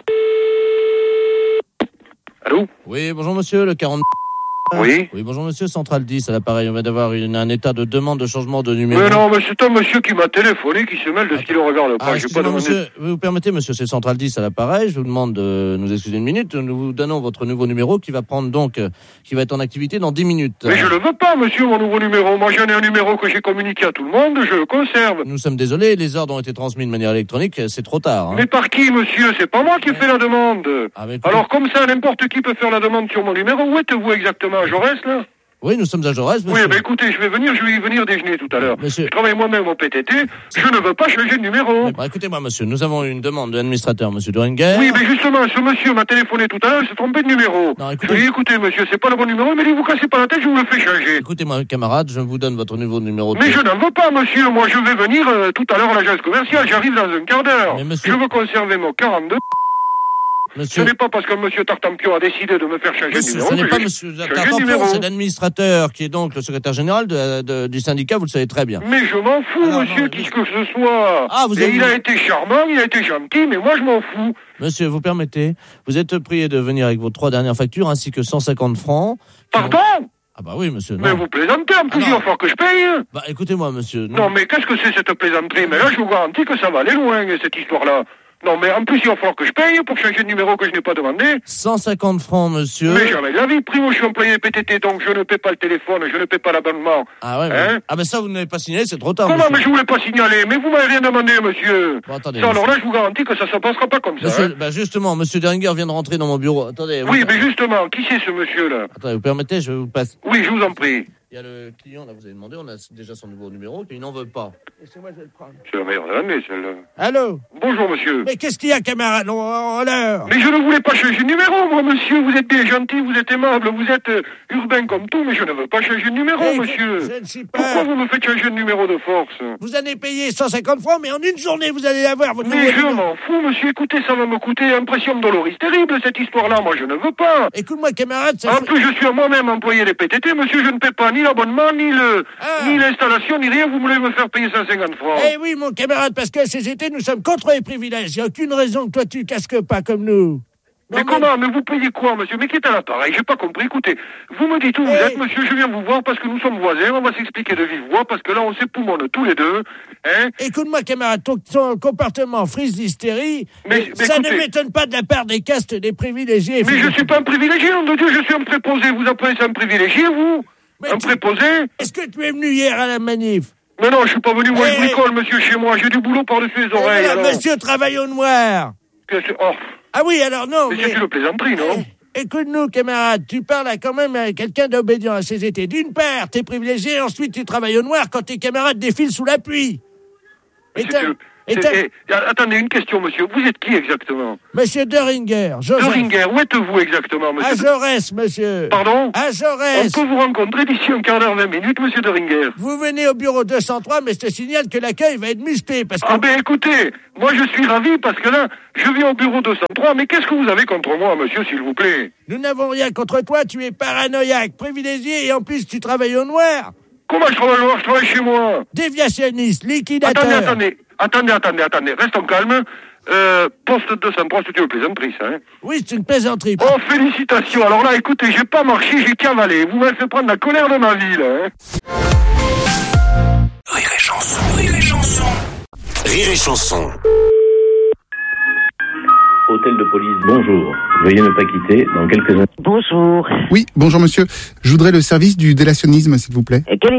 Allô? Oui, bonjour monsieur, le 40... Oui. Oui, bonjour monsieur, Central 10 à l'appareil. On va d'avoir un état de demande de changement de numéro. Mais non, mais c'est un monsieur qui m'a téléphoné, qui se mêle de ce qu'il ne regarde pas. J'ai pas demandé... monsieur, vous permettez, monsieur, c'est Central 10 à l'appareil. Je vous demande de nous excuser une minute. Nous vous donnons votre nouveau numéro qui va prendre donc, qui va être en activité dans 10 minutes. Mais je ne veux pas, monsieur, mon nouveau numéro. Moi, j'en ai un numéro que j'ai communiqué à tout le monde, je le conserve. Nous sommes désolés, les ordres ont été transmis de manière électronique, c'est trop tard. Hein. Mais par qui, monsieur? C'est pas moi qui ai fait la demande. Alors, comme ça, n'importe qui peut faire la demande sur mon numéro. Où êtes-vous exactement? À Jaurès, là? Oui, nous sommes à Jaurès, monsieur. Oui, ben écoutez, je vais y venir déjeuner tout à l'heure. Monsieur... Je travaille moi-même au PTT, je ne veux pas changer de numéro. Bah, écoutez-moi, monsieur, nous avons une demande de l'administrateur, monsieur Doringer. Oui, mais justement, ce monsieur m'a téléphoné tout à l'heure, il s'est trompé de numéro. Non, écoutez... Je lui ai dit, écoutez, monsieur, c'est pas le bon numéro, mais vous cassez pas la tête, je vous le fais changer. Écoutez-moi, camarade, je vous donne votre nouveau numéro de... Mais je n'en veux pas, monsieur, moi je vais venir tout à l'heure à l'agence commerciale, j'arrive dans un quart d'heure. Monsieur... Je veux conserver mon 42... Monsieur... Ce n'est pas parce que monsieur Tartampion a décidé de me faire changer de numéro. Ce n'est pas monsieur Tartampion, c'est l'administrateur qui est donc le secrétaire général du syndicat, vous le savez très bien. Mais je m'en fous, monsieur, qui que ce soit. Il a été charmant, il a été gentil, mais moi je m'en fous. Monsieur, vous permettez, vous êtes prié de venir avec vos 3 dernières factures ainsi que 150 francs. Pardon? Ah bah oui, monsieur. Non. Mais vous plaisantez, en plus il va falloir que je paye. Bah écoutez-moi, monsieur. Non, mais qu'est-ce que c'est cette plaisanterie? Mais là, je vous garantis que ça va aller loin, cette histoire-là. Non, mais en plus, il va falloir que je paye pour changer de numéro que je n'ai pas demandé. 150 francs, monsieur. Mais jamais de la vie. Primo, je suis employé PTT, donc je ne paie pas le téléphone, je ne paie pas l'abonnement. Ah ouais, hein? Ah ben ça, vous n'avez pas signalé, c'est trop tard. Comment, monsieur. mais je voulais pas signaler? Mais vous m'avez rien demandé, monsieur. Bon, attendez. Ça, alors là, je vous garantis que ça se passera pas comme ça. Monsieur, hein? bah justement, monsieur Deringer vient de rentrer dans mon bureau. Attendez. Oui, mais justement, qui c'est ce monsieur-là? Attendez, vous permettez, je vous passe. Oui, je vous en prie. Il y a le client, là, vous avez demandé, on a déjà son nouveau numéro, puis il n'en veut pas. Laissez-moi, je vais le prendre. C'est la meilleure de l'année, celle-là. Allô? Bonjour, monsieur. Mais qu'est-ce qu'il y a, camarade? En l'heure. Mais je ne voulais pas changer de numéro, moi, monsieur. Vous êtes bien gentil, vous êtes aimable, vous êtes urbain comme tout, mais je ne veux pas changer de numéro, monsieur. Je ne suis pas... Pourquoi vous me faites changer de numéro de force? Vous allez payer 150 francs, mais en une journée, vous allez avoir votre Mais je m'en fous, monsieur. Écoutez, ça va me coûter impression doloris terrible, cette histoire-là. Moi, je ne veux pas. Écoute-moi, camarade, ça... En plus, je suis moi-même employé des PTT, monsieur. Je ne paie pas ni l'abonnement, ni l'installation, ni rien. Vous voulez me faire payer 150 francs. Eh oui, mon camarade, parce que CGT, nous sommes contre les privilèges. Il n'y a aucune raison que toi, tu casques pas comme nous. Mais comment? Mais vous payez quoi, monsieur? Mais qui est à l'appareil? J'ai pas compris. Écoutez, vous me dites où vous êtes, monsieur. Je viens vous voir parce que nous sommes voisins. On va s'expliquer de vive voix parce que là, on s'époumonne tous les deux. Hein? Écoute-moi, camarade, ton comportement frise d'hystérie, ça ne m'étonne pas de la part des castes des privilégiés. Mais je suis pas un privilégié, nom de Dieu. Je suis un préposé. Vous appelez ça un privilégié, vous? Un préposé? Est-ce que tu es venu hier à la manif? Mais non, je suis pas venu, moi je bricole, monsieur, chez moi. J'ai du boulot par-dessus les oreilles, alors. Monsieur travaille au noir. Oh. Ah oui, alors non, mais... c'est une plaisanterie, non? Écoute-nous, camarade, tu parles quand même à quelqu'un d'obédiant à ses étés. D'une part, t'es privilégié, ensuite tu travailles au noir quand tes camarades défilent sous la pluie. Attendez, une question, monsieur. Vous êtes qui exactement? Monsieur Deringer. Deringer, où êtes-vous exactement, monsieur? À Jaurès, monsieur. Pardon? À Jaurès. On peut vous rencontrer d'ici un quart d'heure, 20 minutes, monsieur Deringer. Vous venez au bureau 203, mais je te signale que l'accueil va être musclé, parce que... Ah ben écoutez, moi je suis ravi, parce que là, je viens au bureau 203, mais qu'est-ce que vous avez contre moi, monsieur, s'il vous plaît? Nous n'avons rien contre toi, tu es paranoïaque, privilégié, et en plus tu travailles au noir. Comment je travaille au noir? Je travaille chez moi. Déviationniste, liquidateur. Attendez, restons calmes. Poste 203, c'est une plaisanterie, ça, hein? Oui, c'est une plaisanterie. Oh, félicitations. Alors là, écoutez, j'ai pas marché, j'ai cavalé. Vous m'avez fait prendre la colère de ma vie, là, hein? Rire et chanson, rire et chanson. Rire et chanson. Hôtel de police, bonjour. Veuillez ne pas quitter dans quelques instants. Bonjour. Oui, bonjour monsieur. Je voudrais le service du délationnisme, s'il vous plaît. Quel est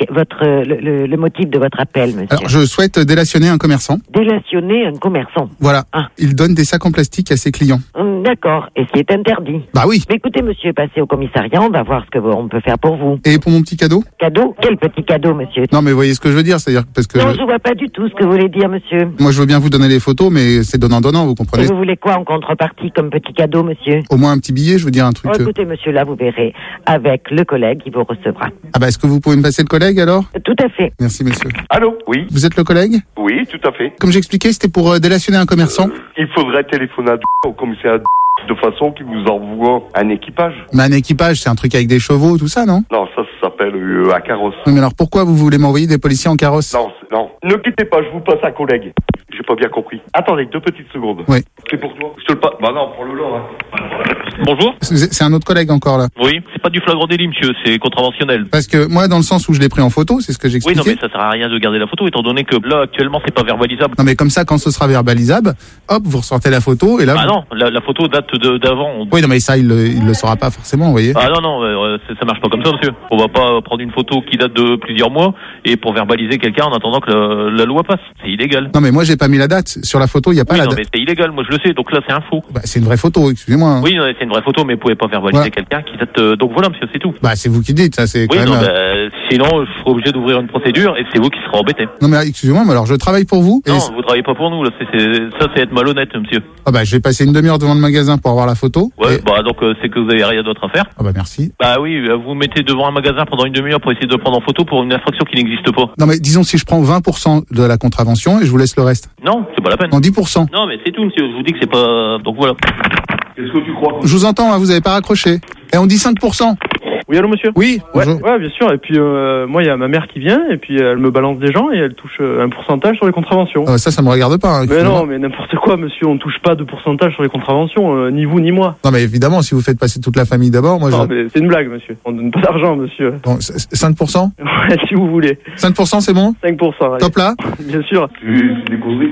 le motif de votre appel, monsieur? Alors, je souhaite délationner un commerçant. Délationner un commerçant? Voilà. Ah. Il donne des sacs en plastique à ses clients. D'accord. Et c'est interdit? Bah oui. Mais écoutez, monsieur, passez au commissariat, on va voir ce qu'on peut faire pour vous. Et pour mon petit cadeau? Cadeau? Quel petit cadeau, monsieur? Non, mais vous voyez ce que je veux dire, c'est-à-dire parce que... Non, je vois pas du tout ce que vous voulez dire, monsieur. Moi, je veux bien vous donner les photos, mais c'est donnant-donnant, vous comprenez? Et vous voulez quoi en contrepartie comme petit cadeau, monsieur? Au moins un petit billet, je veux dire un truc... Oh, écoutez, monsieur, là, vous verrez avec le collègue qui vous recevra. Ah bah, est-ce que vous pouvez me passer le collègue, alors? Tout à fait. Merci, monsieur. Allô? Oui. Vous êtes le collègue? Oui, tout à fait. Comme j'expliquais, c'était pour délationner un commerçant. Il faudrait téléphoner au commissariat de façon qu'il vous envoie un équipage. Mais un équipage, c'est un truc avec des chevaux, tout ça, non? Non, ça s'appelle un carrosse. Oui, mais alors pourquoi vous voulez m'envoyer des policiers en carrosse? Non. Ne quittez pas, je vous passe un collègue. J'ai pas bien compris. Attendez, 2 petites secondes. Oui. C'est pour toi. Je te le passe. Bah non, prends-le là. Bonjour. C'est un autre collègue encore, là. Oui, c'est pas du flagrant délit, monsieur, c'est contraventionnel. Parce que moi, dans le sens où je l'ai pris en photo, c'est ce que j'expliquais. Oui, non, mais ça sert à rien de garder la photo, étant donné que là, actuellement, c'est pas verbalisable. Non, mais comme ça, quand ce sera verbalisable, hop, vous ressortez la photo, et là... Ah non, la photo date d'avant. Oui, non, mais ça, il le saura pas forcément, vous voyez. Ah non, ça marche pas comme ça, monsieur. On va pas prendre une photo qui date de plusieurs mois, et pour verbaliser quelqu'un en attendant que la loi passe. C'est illégal. Non, mais moi, j'ai pas mis la date. Sur la photo, il y a pas la date. Non, mais c'est illégal, moi je le sais, donc là, c'est un faux. Bah, c'est une vraie photo, excusez-moi. Hein. Oui, non, c'est une vraie photo, mais vous pouvez pas verbaliser quelqu'un qui date... donc voilà, monsieur, c'est tout. Bah, c'est vous qui dites, ça, c'est quand même... sinon, je serai obligé d'ouvrir une procédure, et c'est vous qui serez embêté. Non, mais excusez-moi, mais alors je travaille pour vous. Non, vous travaillez pas pour nous, là, ça, c'est être malhonnête, monsieur. Ah bah, je vais passer une demi-heure devant le magasin pour avoir la photo. Ouais, bah, donc, c'est que vous avez rien d'autre à faire. Ah bah, merci. Bah oui, vous mettez devant un magasin pendant une demi-heure pour essayer de le prendre en photo pour une infraction qui n'existe pas. Non, mais disons si je prends 20% de la contravention et je vous laisse le reste. Non, c'est pas la peine. En 10%. Non, mais c'est tout, monsieur, je vous dis que c'est pas... Donc voilà. Qu'est-ce que tu crois? Je vous entends, hein, vous avez pas raccroché. Et on dit 5%. Oui, allô, monsieur? Oui, bonjour. Ouais, bien sûr. Et puis, moi, il y a ma mère qui vient, et puis elle me balance des gens, et elle touche un pourcentage sur les contraventions. Ça me regarde pas. Hein, mais non, mais n'importe quoi, monsieur. On touche pas de pourcentage sur les contraventions, ni vous, ni moi. Non, mais évidemment, si vous faites passer toute la famille d'abord, moi non, mais c'est une blague, monsieur. On donne pas d'argent, monsieur. Bon, 5%? Ouais, si vous voulez. 5%, c'est bon? 5%, allez. Top là? Bien sûr. C'est des causeries.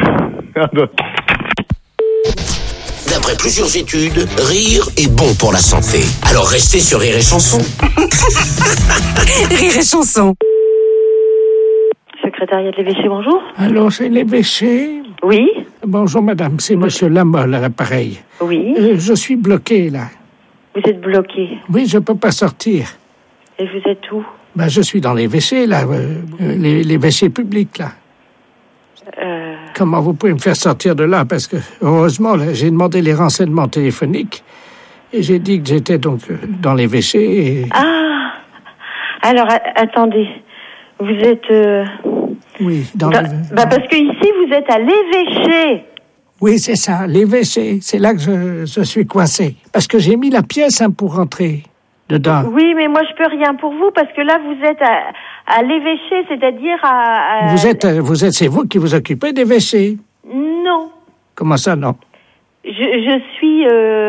D'après plusieurs études, rire est bon pour la santé. Alors restez sur Rire et Chanson. Rire et Chanson. Secrétariat de l'évêché, bonjour. Allô, c'est l'évêché? Oui. Bonjour madame, c'est monsieur Lamolle à l'appareil. Oui. Je suis bloqué là. Vous êtes bloqué? Oui, je peux pas sortir. Et vous êtes où? Ben, je suis dans les WC là, les WC publics là. Comment vous pouvez me faire sortir de là? Parce que, heureusement, là, j'ai demandé les renseignements téléphoniques et j'ai dit que j'étais donc dans les WC et... Ah! Alors, attendez. Vous êtes... Oui, dans parce que ici, vous êtes à l'évêché. Oui, c'est ça, l'évêché. C'est là que je suis coincé. Parce que j'ai mis la pièce pour rentrer dedans. Oui, mais moi, je peux rien pour vous parce que là, vous êtes à l'évêché, c'est-à-dire à... Vous êtes, c'est vous qui vous occupez des WC? Non. Comment ça, non? Je suis...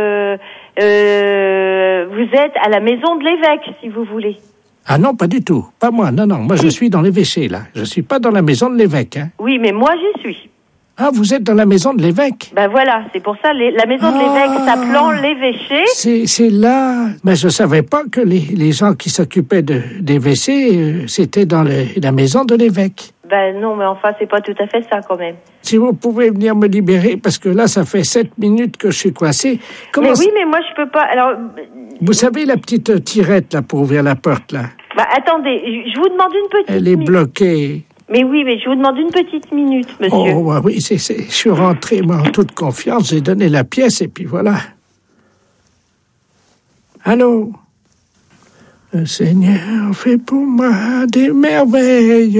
vous êtes à la maison de l'évêque, si vous voulez. Ah non, pas du tout. Pas moi, non. Moi, je suis dans les WC, là. Je suis pas dans la maison de l'évêque, hein. Oui, mais moi, j'y suis. Ah, vous êtes dans la maison de l'évêque? Ben voilà, c'est pour ça, la maison de l'évêque s'appelant l'évêché. C'est là. Mais je savais pas que les gens qui s'occupaient des WC, c'était dans la maison de l'évêque. Ben non, mais enfin, c'est pas tout à fait ça quand même. Si vous pouvez venir me libérer, parce que là, ça fait 7 minutes que je suis coincé. Mais oui, mais moi, je peux pas. Alors. Vous savez la petite tirette, là, pour ouvrir la porte, là? Bah, attendez, je vous demande une petite minute. Elle est bloquée. Mais oui, mais je vous demande une petite minute, monsieur. Oh, oui, je suis rentré, moi, en toute confiance. J'ai donné la pièce, et puis voilà. Allô? Le Seigneur fait pour moi des merveilles.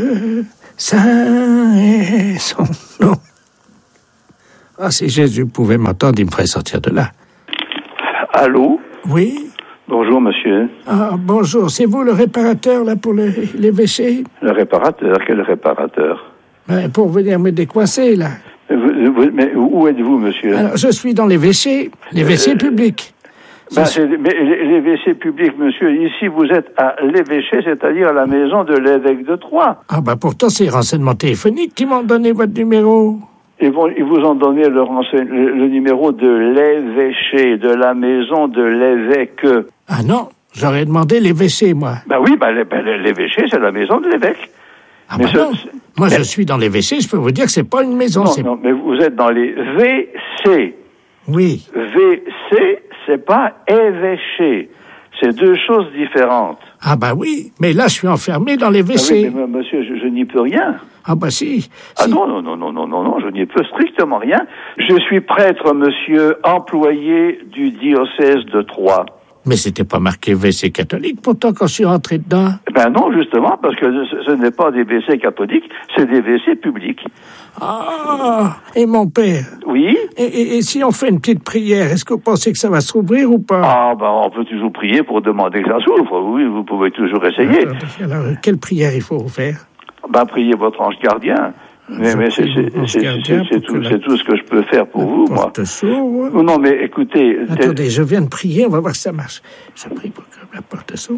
Saint est son nom. Ah, si Jésus pouvait m'entendre, il me ferait sortir de là. Allô? Oui? Bonjour, monsieur. Ah, bonjour. C'est vous le réparateur, là, pour les WC? Le réparateur? Quel réparateur? Ben, pour venir me décoincer, là. Mais où êtes-vous, monsieur? Alors, je suis dans les WC publics. Mais les WC publics, monsieur, ici, vous êtes à l'évêché, c'est-à-dire à la maison de l'évêque de Troyes. Ah, pourtant, c'est les renseignements téléphoniques qui m'ont donné votre numéro. Ils vous ont donné le numéro de l'évêché, de la maison de l'évêque. Ah non, j'aurais demandé l'évêché, moi. Oui, l'évêché, c'est la maison de l'évêque. Ah mais non, moi je suis dans les WC, je peux vous dire que c'est pas une maison. Non, mais vous êtes dans les WC. Oui. WC, c'est pas évêché. C'est deux choses différentes. Ah oui, mais là je suis enfermé dans les WC. Oui, mais monsieur, je n'y peux rien. Ah si. Ah non, je n'y peux strictement rien. Je suis prêtre, monsieur, employé du diocèse de Troyes. Mais c'était pas marqué WC catholique pourtant quand je suis rentré dedans. Non, justement, parce que ce n'est pas des WC catholiques, c'est des WC publics. Ah, et mon père? Oui? Et si on fait une petite prière, est-ce que vous pensez que ça va s'ouvrir ou pas? On peut toujours prier pour demander que ça s'ouvre. Oui, vous pouvez toujours essayer. Alors, quelle prière il faut faire? Priez votre ange gardien. Mais c'est tout ce que je peux faire pour vous, moi. Non, mais écoutez... Attendez, je viens de prier, on va voir si ça marche. Je prie pour que la porte s'ouvre.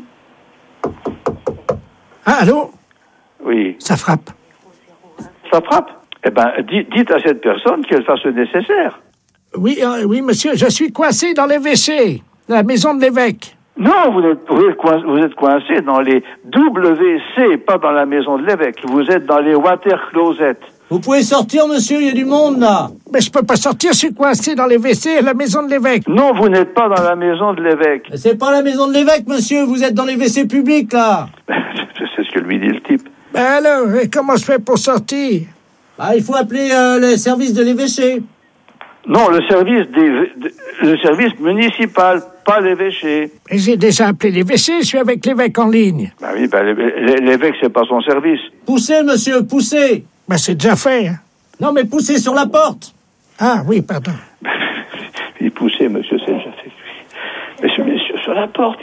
Ah, allô? Oui. Ça frappe. Ça frappe? Dites à cette personne qu'elle fasse le nécessaire. Oui, monsieur, je suis coincé dans les WC, la maison de l'évêque. Non, vous êtes coincé dans les WC, pas dans la maison de l'évêque. Vous êtes dans les water closets. Vous pouvez sortir, monsieur, il y a du monde, là. Mais je peux pas sortir, je suis coincé dans les WC à la maison de l'évêque. Non, vous n'êtes pas dans la maison de l'évêque. C'est pas la maison de l'évêque, monsieur, vous êtes dans les WC publics, là. C'est ce que lui dit le type. Alors, et comment je fais pour sortir? Il faut appeler le service de l'évêché. Non, le service municipal, pas l'évêché. J'ai déjà appelé l'évêché, je suis avec l'évêque en ligne. Oui, l'évêque, c'est pas son service. Poussez, monsieur, poussez. C'est déjà fait. Hein. Non, mais poussez sur la porte. Ah, oui, pardon. Il poussait, monsieur, c'est déjà fait. Monsieur, sur la porte.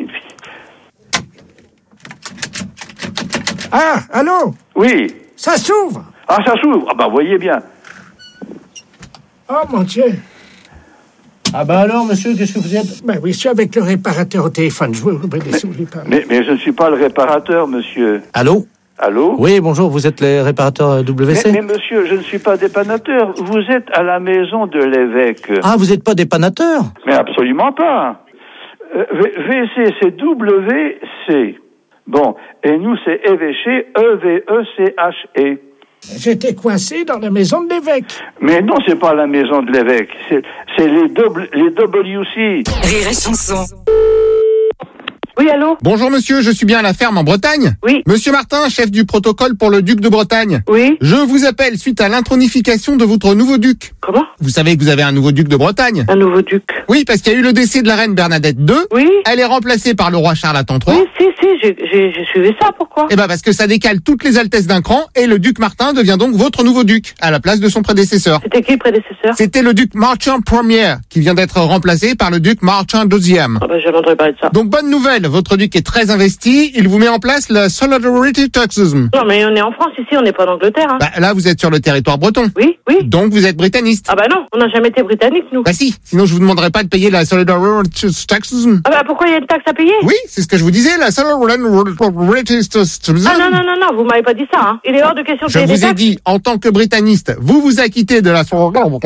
Ah, allô? Oui. Ça s'ouvre. Ah, ça s'ouvre. Voyez bien. Oh, mon Dieu. Alors, monsieur, qu'est-ce que vous êtes? Oui, je suis avec le réparateur au téléphone. Je veux vous parler. Mais je ne suis pas le réparateur, monsieur. Allô? Allô? Oui, bonjour, vous êtes les réparateurs WC? Mais monsieur, je ne suis pas dépannateur. Vous êtes à la maison de l'évêque. Ah, vous n'êtes pas dépannateur? Mais absolument pas. WC, c'est WC. Bon, et nous, c'est évêché, EVECHE. J'étais coincé dans la maison de l'évêque. Mais non, c'est pas la maison de l'évêque. C'est les WC. Rire et chanson. Oui, allô? Bonjour monsieur, je suis bien à la ferme en Bretagne. Oui. Monsieur Martin, chef du protocole pour le duc de Bretagne. Oui. Je vous appelle suite à l'intronification de votre nouveau duc. Comment? Vous savez que vous avez un nouveau duc de Bretagne. Un nouveau duc? Oui, parce qu'il y a eu le décès de la reine Bernadette II. Oui. Elle est remplacée par le roi Charles III. Oui, si, j'ai suivi ça, pourquoi? Parce que ça décale toutes les altesses d'un cran et le duc Martin devient donc votre nouveau duc, à la place de son prédécesseur. C'était qui le prédécesseur? C'était le duc Marchand Ier, qui vient d'être remplacé par le duc Marchand II. J'ai entendu parler de ça. Donc bonne nouvelle, mademoiselle, votre duc est très investi. Il vous met en place la Solidarity Taxes. Non, mais on est en France ici, on n'est pas en Angleterre. Hein. Bah, là, vous êtes sur le territoire breton. Oui. Donc, vous êtes britannique. Ah bah non, on n'a jamais été britannique, nous. Bah si, sinon je vous demanderais pas de payer la Solidarity Taxes. Ah bah pourquoi il y a une taxe à payer? Oui, c'est ce que je vous disais, la Solidarity Taxes. Ah non, vous m'avez pas dit ça. Hein. Il est hors de question de Je payer des vous ai taxes. dit, en tant que britanniste, vous vous acquittez de la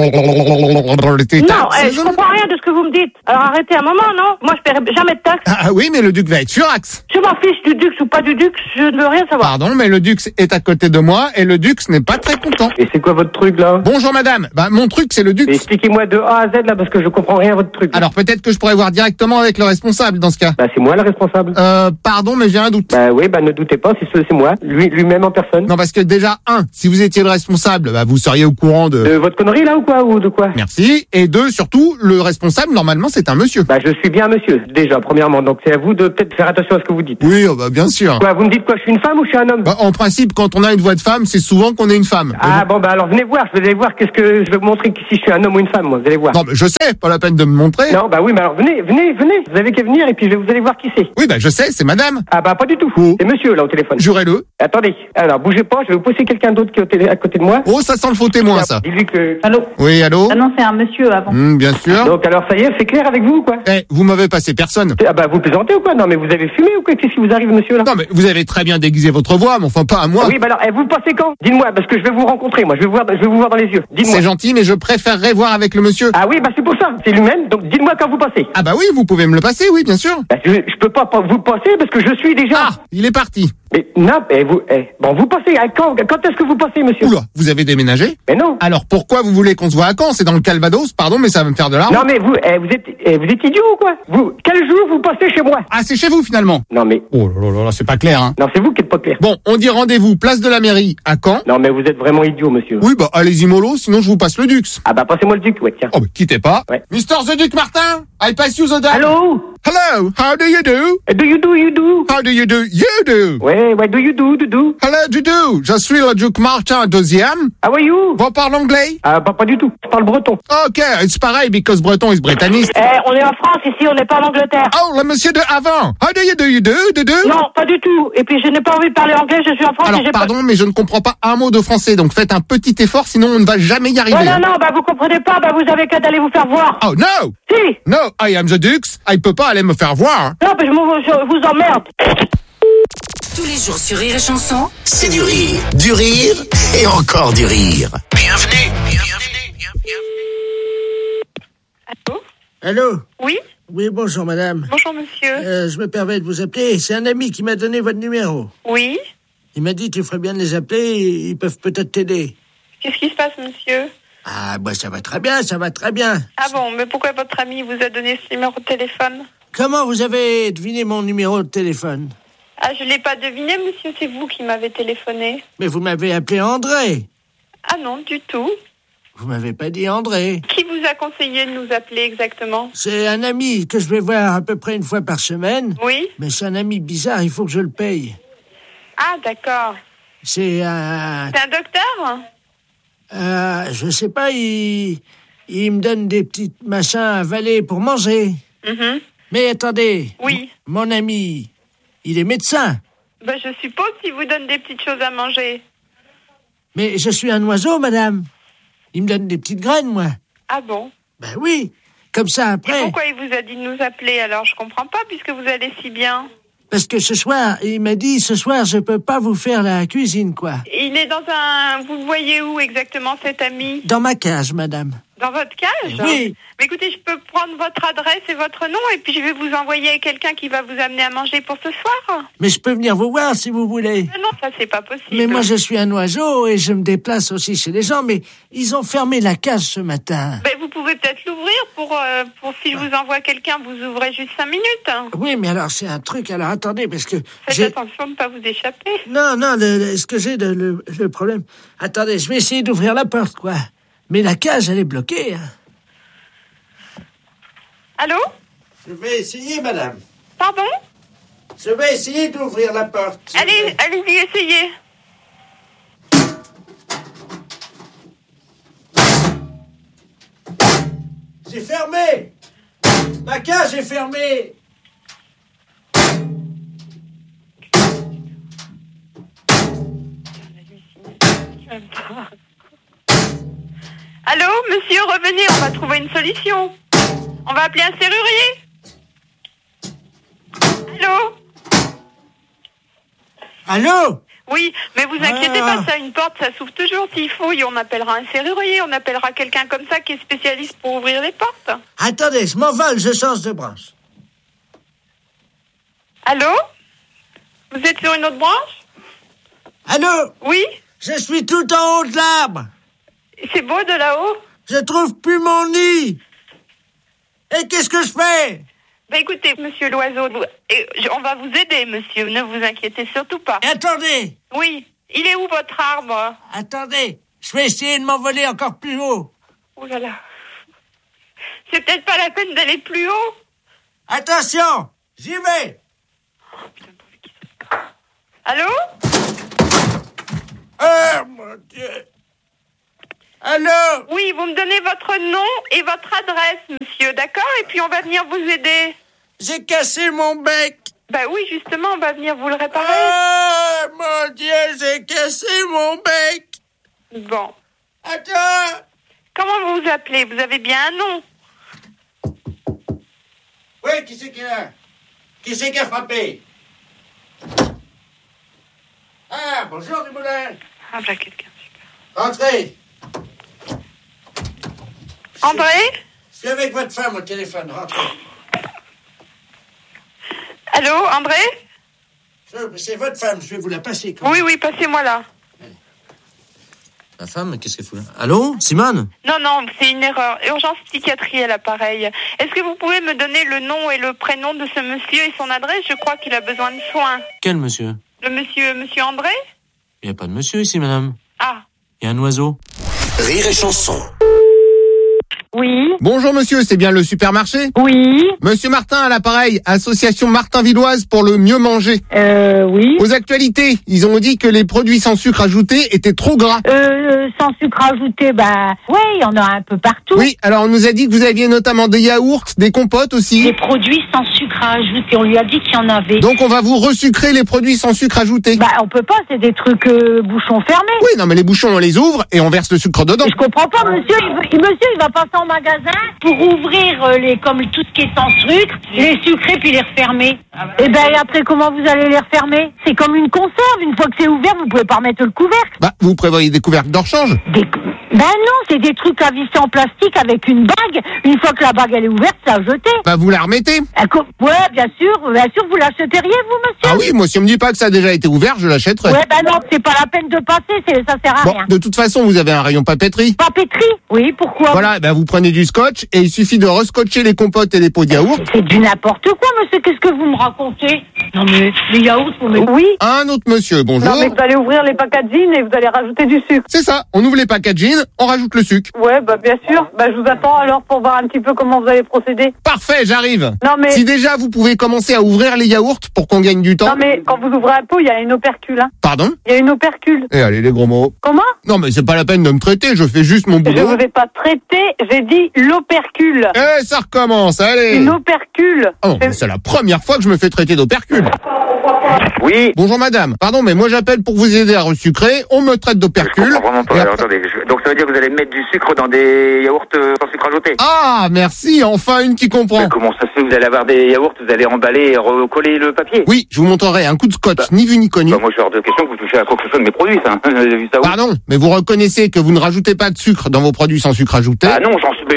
Solidarity Taxes. Non, je comprends rien de ce que vous me dites. Alors arrêtez un moment, non? Moi, je paierai jamais de taxes. Ah oui, mais le duc va être furax. Je m'en fiche du Dux ou pas du Dux, je ne veux rien savoir. Pardon, mais le Dux est à côté de moi et le Dux n'est pas très content. Et c'est quoi votre truc là? Bonjour madame, bah mon truc c'est le Dux. Expliquez-moi de A à Z là parce que je comprends rien à votre truc. Alors peut-être que je pourrais voir directement avec le responsable dans ce cas. Bah c'est moi le responsable. Pardon, mais j'ai un doute. Bah oui, bah ne doutez pas, c'est moi, lui-même en personne. Non, parce que déjà, si vous étiez le responsable, bah vous seriez au courant de votre connerie là ou quoi, ou de quoi? Merci. Et deux, surtout, le responsable, normalement, c'est un monsieur. Bah je suis bien un monsieur, déjà, premièrement, donc c'est à vous de peut-être faire attention à ce que vous dites. Oui, bah bien sûr. Quoi, vous me dites quoi, je suis une femme ou je suis un homme? Bah, en principe, quand on a une voix de femme, c'est souvent qu'on est une femme. Ah bon, bah alors venez voir, vous allez voir qu'est-ce que je vais vous montrer si je suis un homme ou une femme, moi, vous allez voir. Non, mais je sais, pas la peine de me montrer. Non, bah oui, mais alors venez, vous avez qu'à venir et puis vous allez voir qui c'est. Oui, bah je sais, c'est madame. Ah bah pas du tout, c'est monsieur là au téléphone. Jurez-le. Attendez, alors bougez pas, je vais vous pousser quelqu'un d'autre qui est à côté de moi. Oh, ça sent le faux témoin, ça. Dis-lui que... Allô? Oui, allô? Ah non, c'est un monsieur avant. Bien sûr. Donc alors ça y est, c'est clair avec vous ou quoi? Vous m'avez passé personne. Ah bah vous plaisantez ou quoi? Non mais vous avez fumé ou quoi? Qu'est-ce qui vous arrive monsieur là? Non mais vous avez très bien déguisé votre voix, mais enfin pas à moi. Oui, bah alors, vous passez quand? Dites-moi, parce que je vais vous rencontrer, moi, je vais vous voir dans les yeux. Dites-moi. C'est gentil, mais je préférerais voir avec le monsieur. Ah oui, bah c'est pour ça, c'est lui-même, donc dites-moi quand vous passez. Ah bah oui, vous pouvez me le passer, oui, bien sûr. Bah, je peux pas vous passer parce que je suis déjà... Ah, il est parti. Mais non, bon, vous passez à quand est-ce que vous passez, monsieur? Oula, vous avez déménagé? Mais non. Alors pourquoi vous voulez qu'on se voit à Caen? C'est dans le Calvados, pardon, mais ça va me faire de l'argent. Non mais vous êtes idiot ou quoi? Quel jour vous passez chez moi? Ah, c'est chez vous finalement? Non mais... Oh là là, c'est pas clair, hein. Non, c'est vous qui êtes pas clair. Bon, on dit rendez-vous, place de la mairie, à Caen. Non mais vous êtes vraiment idiot, monsieur. Oui, bah allez-y mollo, sinon je vous passe le Dux. Ah bah passez-moi le Duc, ouais, tiens. Oh bah quittez pas. Ouais. Mr. the Duc Martin, I pass you the Duck. Hello? Hello, how do you do? Do you do? How do you do? You do. Ouais, do you do? Hello, du do. Je suis le Duc Martin deuxième. How are you? Vous parlez anglais? Ah, pas du tout. Je parle breton. Ok, it's pareil, because breton is britannique. On est en France ici, on n'est pas en Angleterre. Oh, le monsieur de avant. How do you do? Non, pas du tout. Et puis je n'ai pas envie de parler anglais, je suis en France. Alors, pardon, mais je ne comprends pas un mot de français, donc faites un petit effort, sinon on ne va jamais y arriver. Non, bah vous comprenez pas, bah vous avez qu'à d'aller vous faire voir. Oh, no! Si! No, I am the Dux. I peux pas aller me faire voir. Non, mais je vous emmerde. Tous les jours sur Rire et Chanson, C'est du rire et encore du rire. Bienvenue. Allô? Oui? Oui, bonjour madame. Bonjour monsieur. Je me permets de vous appeler. C'est un ami qui m'a donné votre numéro. Oui? Il m'a dit tu ferais bien de les appeler, ils peuvent peut-être t'aider. Qu'est-ce qui se passe monsieur? Ah, bah ça va très bien, ça va très bien. Ah bon, mais pourquoi votre ami vous a donné ce numéro de téléphone? Comment vous avez deviné mon numéro de téléphone? Ah, je l'ai pas deviné monsieur, c'est vous qui m'avez téléphoné. Mais vous m'avez appelé André. Ah non, du tout. Vous m'avez pas dit André. Qui vous a conseillé de nous appeler exactement? C'est un ami que je vais voir à peu près une fois par semaine. Oui? Mais c'est un ami bizarre, il faut que je le paye. Ah, d'accord. C'est un... C'est un docteur? Je sais pas, il me donne des petits machins à avaler pour manger. Mm-hmm. Mais attendez. Oui. Mon ami, il est médecin. Ben, je suppose qu'il vous donne des petites choses à manger. Mais je suis un oiseau, madame. Il me donne des petites graines, moi. Ah bon? Ben oui. Comme ça, après... Et pourquoi il vous a dit de nous appeler alors? Je comprends pas, puisque vous allez si bien. Parce que ce soir, il m'a dit, ce soir, je peux pas vous faire la cuisine, quoi. Il est dans un... Vous le voyez où exactement, cet ami? Dans ma cage, madame. Dans votre cage? Oui. Mais écoutez, je peux prendre votre adresse et votre nom, et puis je vais vous envoyer quelqu'un qui va vous amener à manger pour ce soir. Mais je peux venir vous voir si vous voulez. Mais non, ça c'est pas possible. Mais moi je suis un oiseau et je me déplace aussi chez les gens, mais ils ont fermé la cage ce matin. Ben, vous pouvez peut-être l'ouvrir pour si je vous envoie quelqu'un, vous ouvrez juste 5 minutes. Oui, mais alors c'est un truc, alors attendez, parce que... Faites attention de ne pas vous échapper. Non, ce que j'ai le problème... Attendez, je vais essayer d'ouvrir la porte, quoi. Mais la cage, elle est bloquée. Hein. Allô? Je vais essayer, madame. Pardon? Je vais essayer d'ouvrir la porte. Allez-y, essayez. C'est fermé. Ma cage est fermée. Allô, monsieur, revenez, on va trouver une solution. On va appeler un serrurier. Allô? Allô? Oui, mais vous inquiétez pas, ça, une porte, ça s'ouvre toujours s'il faut. Et on appellera un serrurier, on appellera quelqu'un comme ça qui est spécialiste pour ouvrir les portes. Attendez, je m'envole, je change de branche. Allô? Vous êtes sur une autre branche? Allô? Oui? Je suis tout en haut de l'arbre. C'est beau de là-haut? Je trouve plus mon nid. Et qu'est-ce que je fais? Bah écoutez, monsieur l'oiseau, on va vous aider, monsieur, ne vous inquiétez surtout pas. Attendez. Oui, il est où votre arbre? Attendez, je vais essayer de m'envoler encore plus haut. Oh là là. C'est peut-être pas la peine d'aller plus haut. Attention, j'y vais. Allô? Oh mon Dieu. Allô? Oui, vous me donnez votre nom et votre adresse, monsieur, d'accord? Et puis on va venir vous aider. J'ai cassé mon bec. Bah oui, justement, on va venir vous le réparer. Oh mon Dieu, j'ai cassé mon bec. Bon. Attends. Comment vous vous appelez? Vous avez bien un nom? Oui, qui c'est qui est là? Qui c'est qui a frappé? Ah, bonjour Dumoulin. Ah, bah quelqu'un, super. Entrez. André? Je suis avec votre femme au téléphone, rentrez. Allô, André? C'est votre femme, je vais vous la passer. Oui, oui, passez-moi là. La femme, qu'est-ce qu'elle fout là? Allô, Simone? Non, non, c'est une erreur. Urgence psychiatrie à l'appareil. Est-ce que vous pouvez me donner le nom et le prénom de ce monsieur et son adresse? Je crois qu'il a besoin de soins. Quel monsieur? Le monsieur André? Il n'y a pas de monsieur ici, madame. Ah. Il y a un oiseau. Rire et chanson. Oui. Bonjour monsieur, c'est bien le supermarché? Oui. Monsieur Martin à l'appareil, association Martin-Villoise pour le mieux manger. Oui. Aux actualités, ils ont dit que les produits sans sucre ajouté étaient trop gras. Sans sucre ajouté, bah, ouais, il y en a un peu partout. Oui, alors on nous a dit que vous aviez notamment des yaourts, des compotes aussi. Des produits sans sucre ajouté, on lui a dit qu'il y en avait. Donc on va vous resucrer les produits sans sucre ajouté. Bah, on peut pas, c'est des trucs bouchons fermés. Oui, non mais les bouchons on les ouvre et on verse le sucre dedans. Je comprends pas, monsieur, il va passer en magasin pour ouvrir comme tout ce qui est sans sucre, les sucrer puis les refermer. Et ben après comment vous allez les refermer? C'est comme une conserve, une fois que c'est ouvert, vous pouvez pas remettre le couvercle. Bah, vous prévoyez des couvercles de rechange? Ben non, c'est des trucs à visser en plastique avec une bague. Une fois que la bague elle est ouverte, c'est à jeter. Bah vous la remettez? Ouais, bien sûr, vous l'achèteriez vous, monsieur? Ah oui, moi si on me dit pas que ça a déjà été ouvert, je l'achèterai. Ouais, ben non, c'est pas la peine de passer, ça sert à rien. De toute façon, vous avez un rayon papeterie. Papeterie? Oui, pourquoi? Voilà, ben vous prenez du scotch et il suffit de rescotcher les compotes et les pots de yaourt. C'est du n'importe quoi, monsieur, qu'est-ce que vous me racontez? Non mais, les yaourts, vous mettez... Oui. Un autre monsieur, bonjour. Non mais vous allez ouvrir les packaging et vous allez rajouter du sucre. C'est ça, on ouvre les packaging, on rajoute le sucre. Ouais, bah bien sûr. Bah je vous attends alors pour voir un petit peu comment vous allez procéder. Parfait, j'arrive. Non mais... Si déjà vous pouvez commencer à ouvrir les yaourts pour qu'on gagne du temps. Non mais quand vous ouvrez un pot, il y a une opercule. Hein. Pardon? Il y a une opercule. Eh allez, les gros mots. Comment? Non mais c'est pas la peine de me traiter, je fais juste mon boulot. Je vous ai pas traité, j'ai dit l'opercule. Eh, ça recommence, allez. Une opercule. Oh, c'est la première fois que je me fais traiter d'opercule. Oui. Bonjour madame. Pardon, mais moi j'appelle pour vous aider à resucrer. On me traite d'opercule. Je comprends vraiment pas. Alors, attendez, donc ça veut dire que vous allez mettre du sucre dans des yaourts sans sucre ajouté? Ah, merci, enfin une qui comprend. Mais comment ça se fait? Vous allez avoir des yaourts, vous allez emballer et recoller le papier? Oui, je vous montrerai un coup de scotch, ni vu ni connu. Bah moi je suis hors de question que vous touchez à quoi que ce soit de mes produits, ça. Vous avez vu ça où? Pardon, mais vous reconnaissez que vous ne rajoutez pas de sucre dans vos produits sans sucre ajouté? Ah non,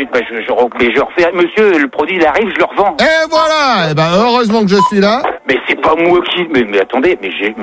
je refais, monsieur, le produit il arrive, je le revends. Et voilà, eh ben heureusement que je suis là. Mais c'est pas moi qui, mais attendez,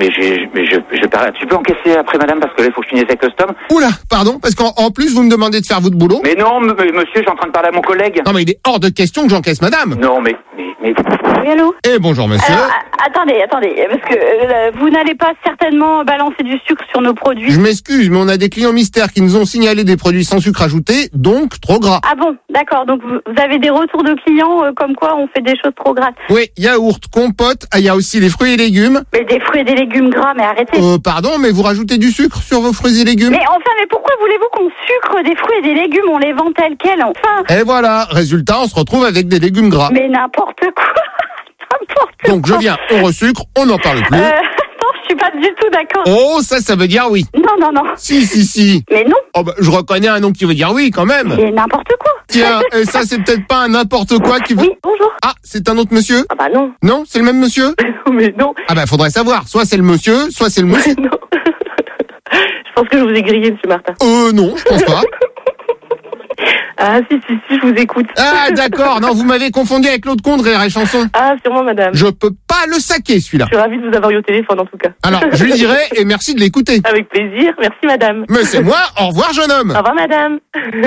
je parle, tu peux encaisser après madame parce que là il faut que je finisse avec le stom. Oula, pardon, parce qu'en plus vous me demandez de faire votre boulot. Mais non, monsieur, je suis en train de parler à mon collègue. Non mais il est hors de question que j'encaisse madame. Non mais... Oui, allô? Eh bonjour monsieur. Alors, attendez, parce que vous n'allez pas certainement balancer du sucre sur nos produits. Je m'excuse, mais on a des clients mystères qui nous ont signalé des produits sans sucre ajouté, donc trop gras. Ah bon, d'accord, donc vous avez des retours de clients comme quoi on fait des choses trop grasses. Oui, yaourt, compote, il y a aussi les fruits et légumes. Mais des fruits et des légumes gras, mais arrêtez. Pardon, mais vous rajoutez du sucre sur vos fruits et légumes? Mais enfin, mais pourquoi voulez-vous qu'on sucre des fruits et des légumes? On les vend tels quels, enfin. Et voilà, résultat, on se retrouve avec des légumes gras. Mais n'importe quoi. Donc je viens, on resucre, on n'en parle plus. Non, je suis pas du tout d'accord. Oh, ça veut dire oui. Non. Si. Mais non. Oh, bah, je reconnais un nom qui veut dire oui, quand même. C'est n'importe quoi. Tiens, ça, c'est peut-être pas un n'importe quoi qui veut... Oui, bonjour. Ah, c'est un autre monsieur? Ah bah non. Non, c'est le même monsieur? Mais non. Ah bah, faudrait savoir. Soit c'est le monsieur, soit c'est le monsieur. Non. Je pense que je vous ai grillé, monsieur Martin. Non, je pense pas. Ah, si, je vous écoute. Ah, d'accord. Non, vous m'avez confondu avec l'autre con de Rire et Chanson. Ah, sûrement, madame. Je peux pas le saquer, celui-là. Je suis ravie de vous avoir eu au téléphone, en tout cas. Alors, je lui dirai, et merci de l'écouter. Avec plaisir. Merci, madame. Mais c'est moi. Au revoir, jeune homme. Au revoir, madame.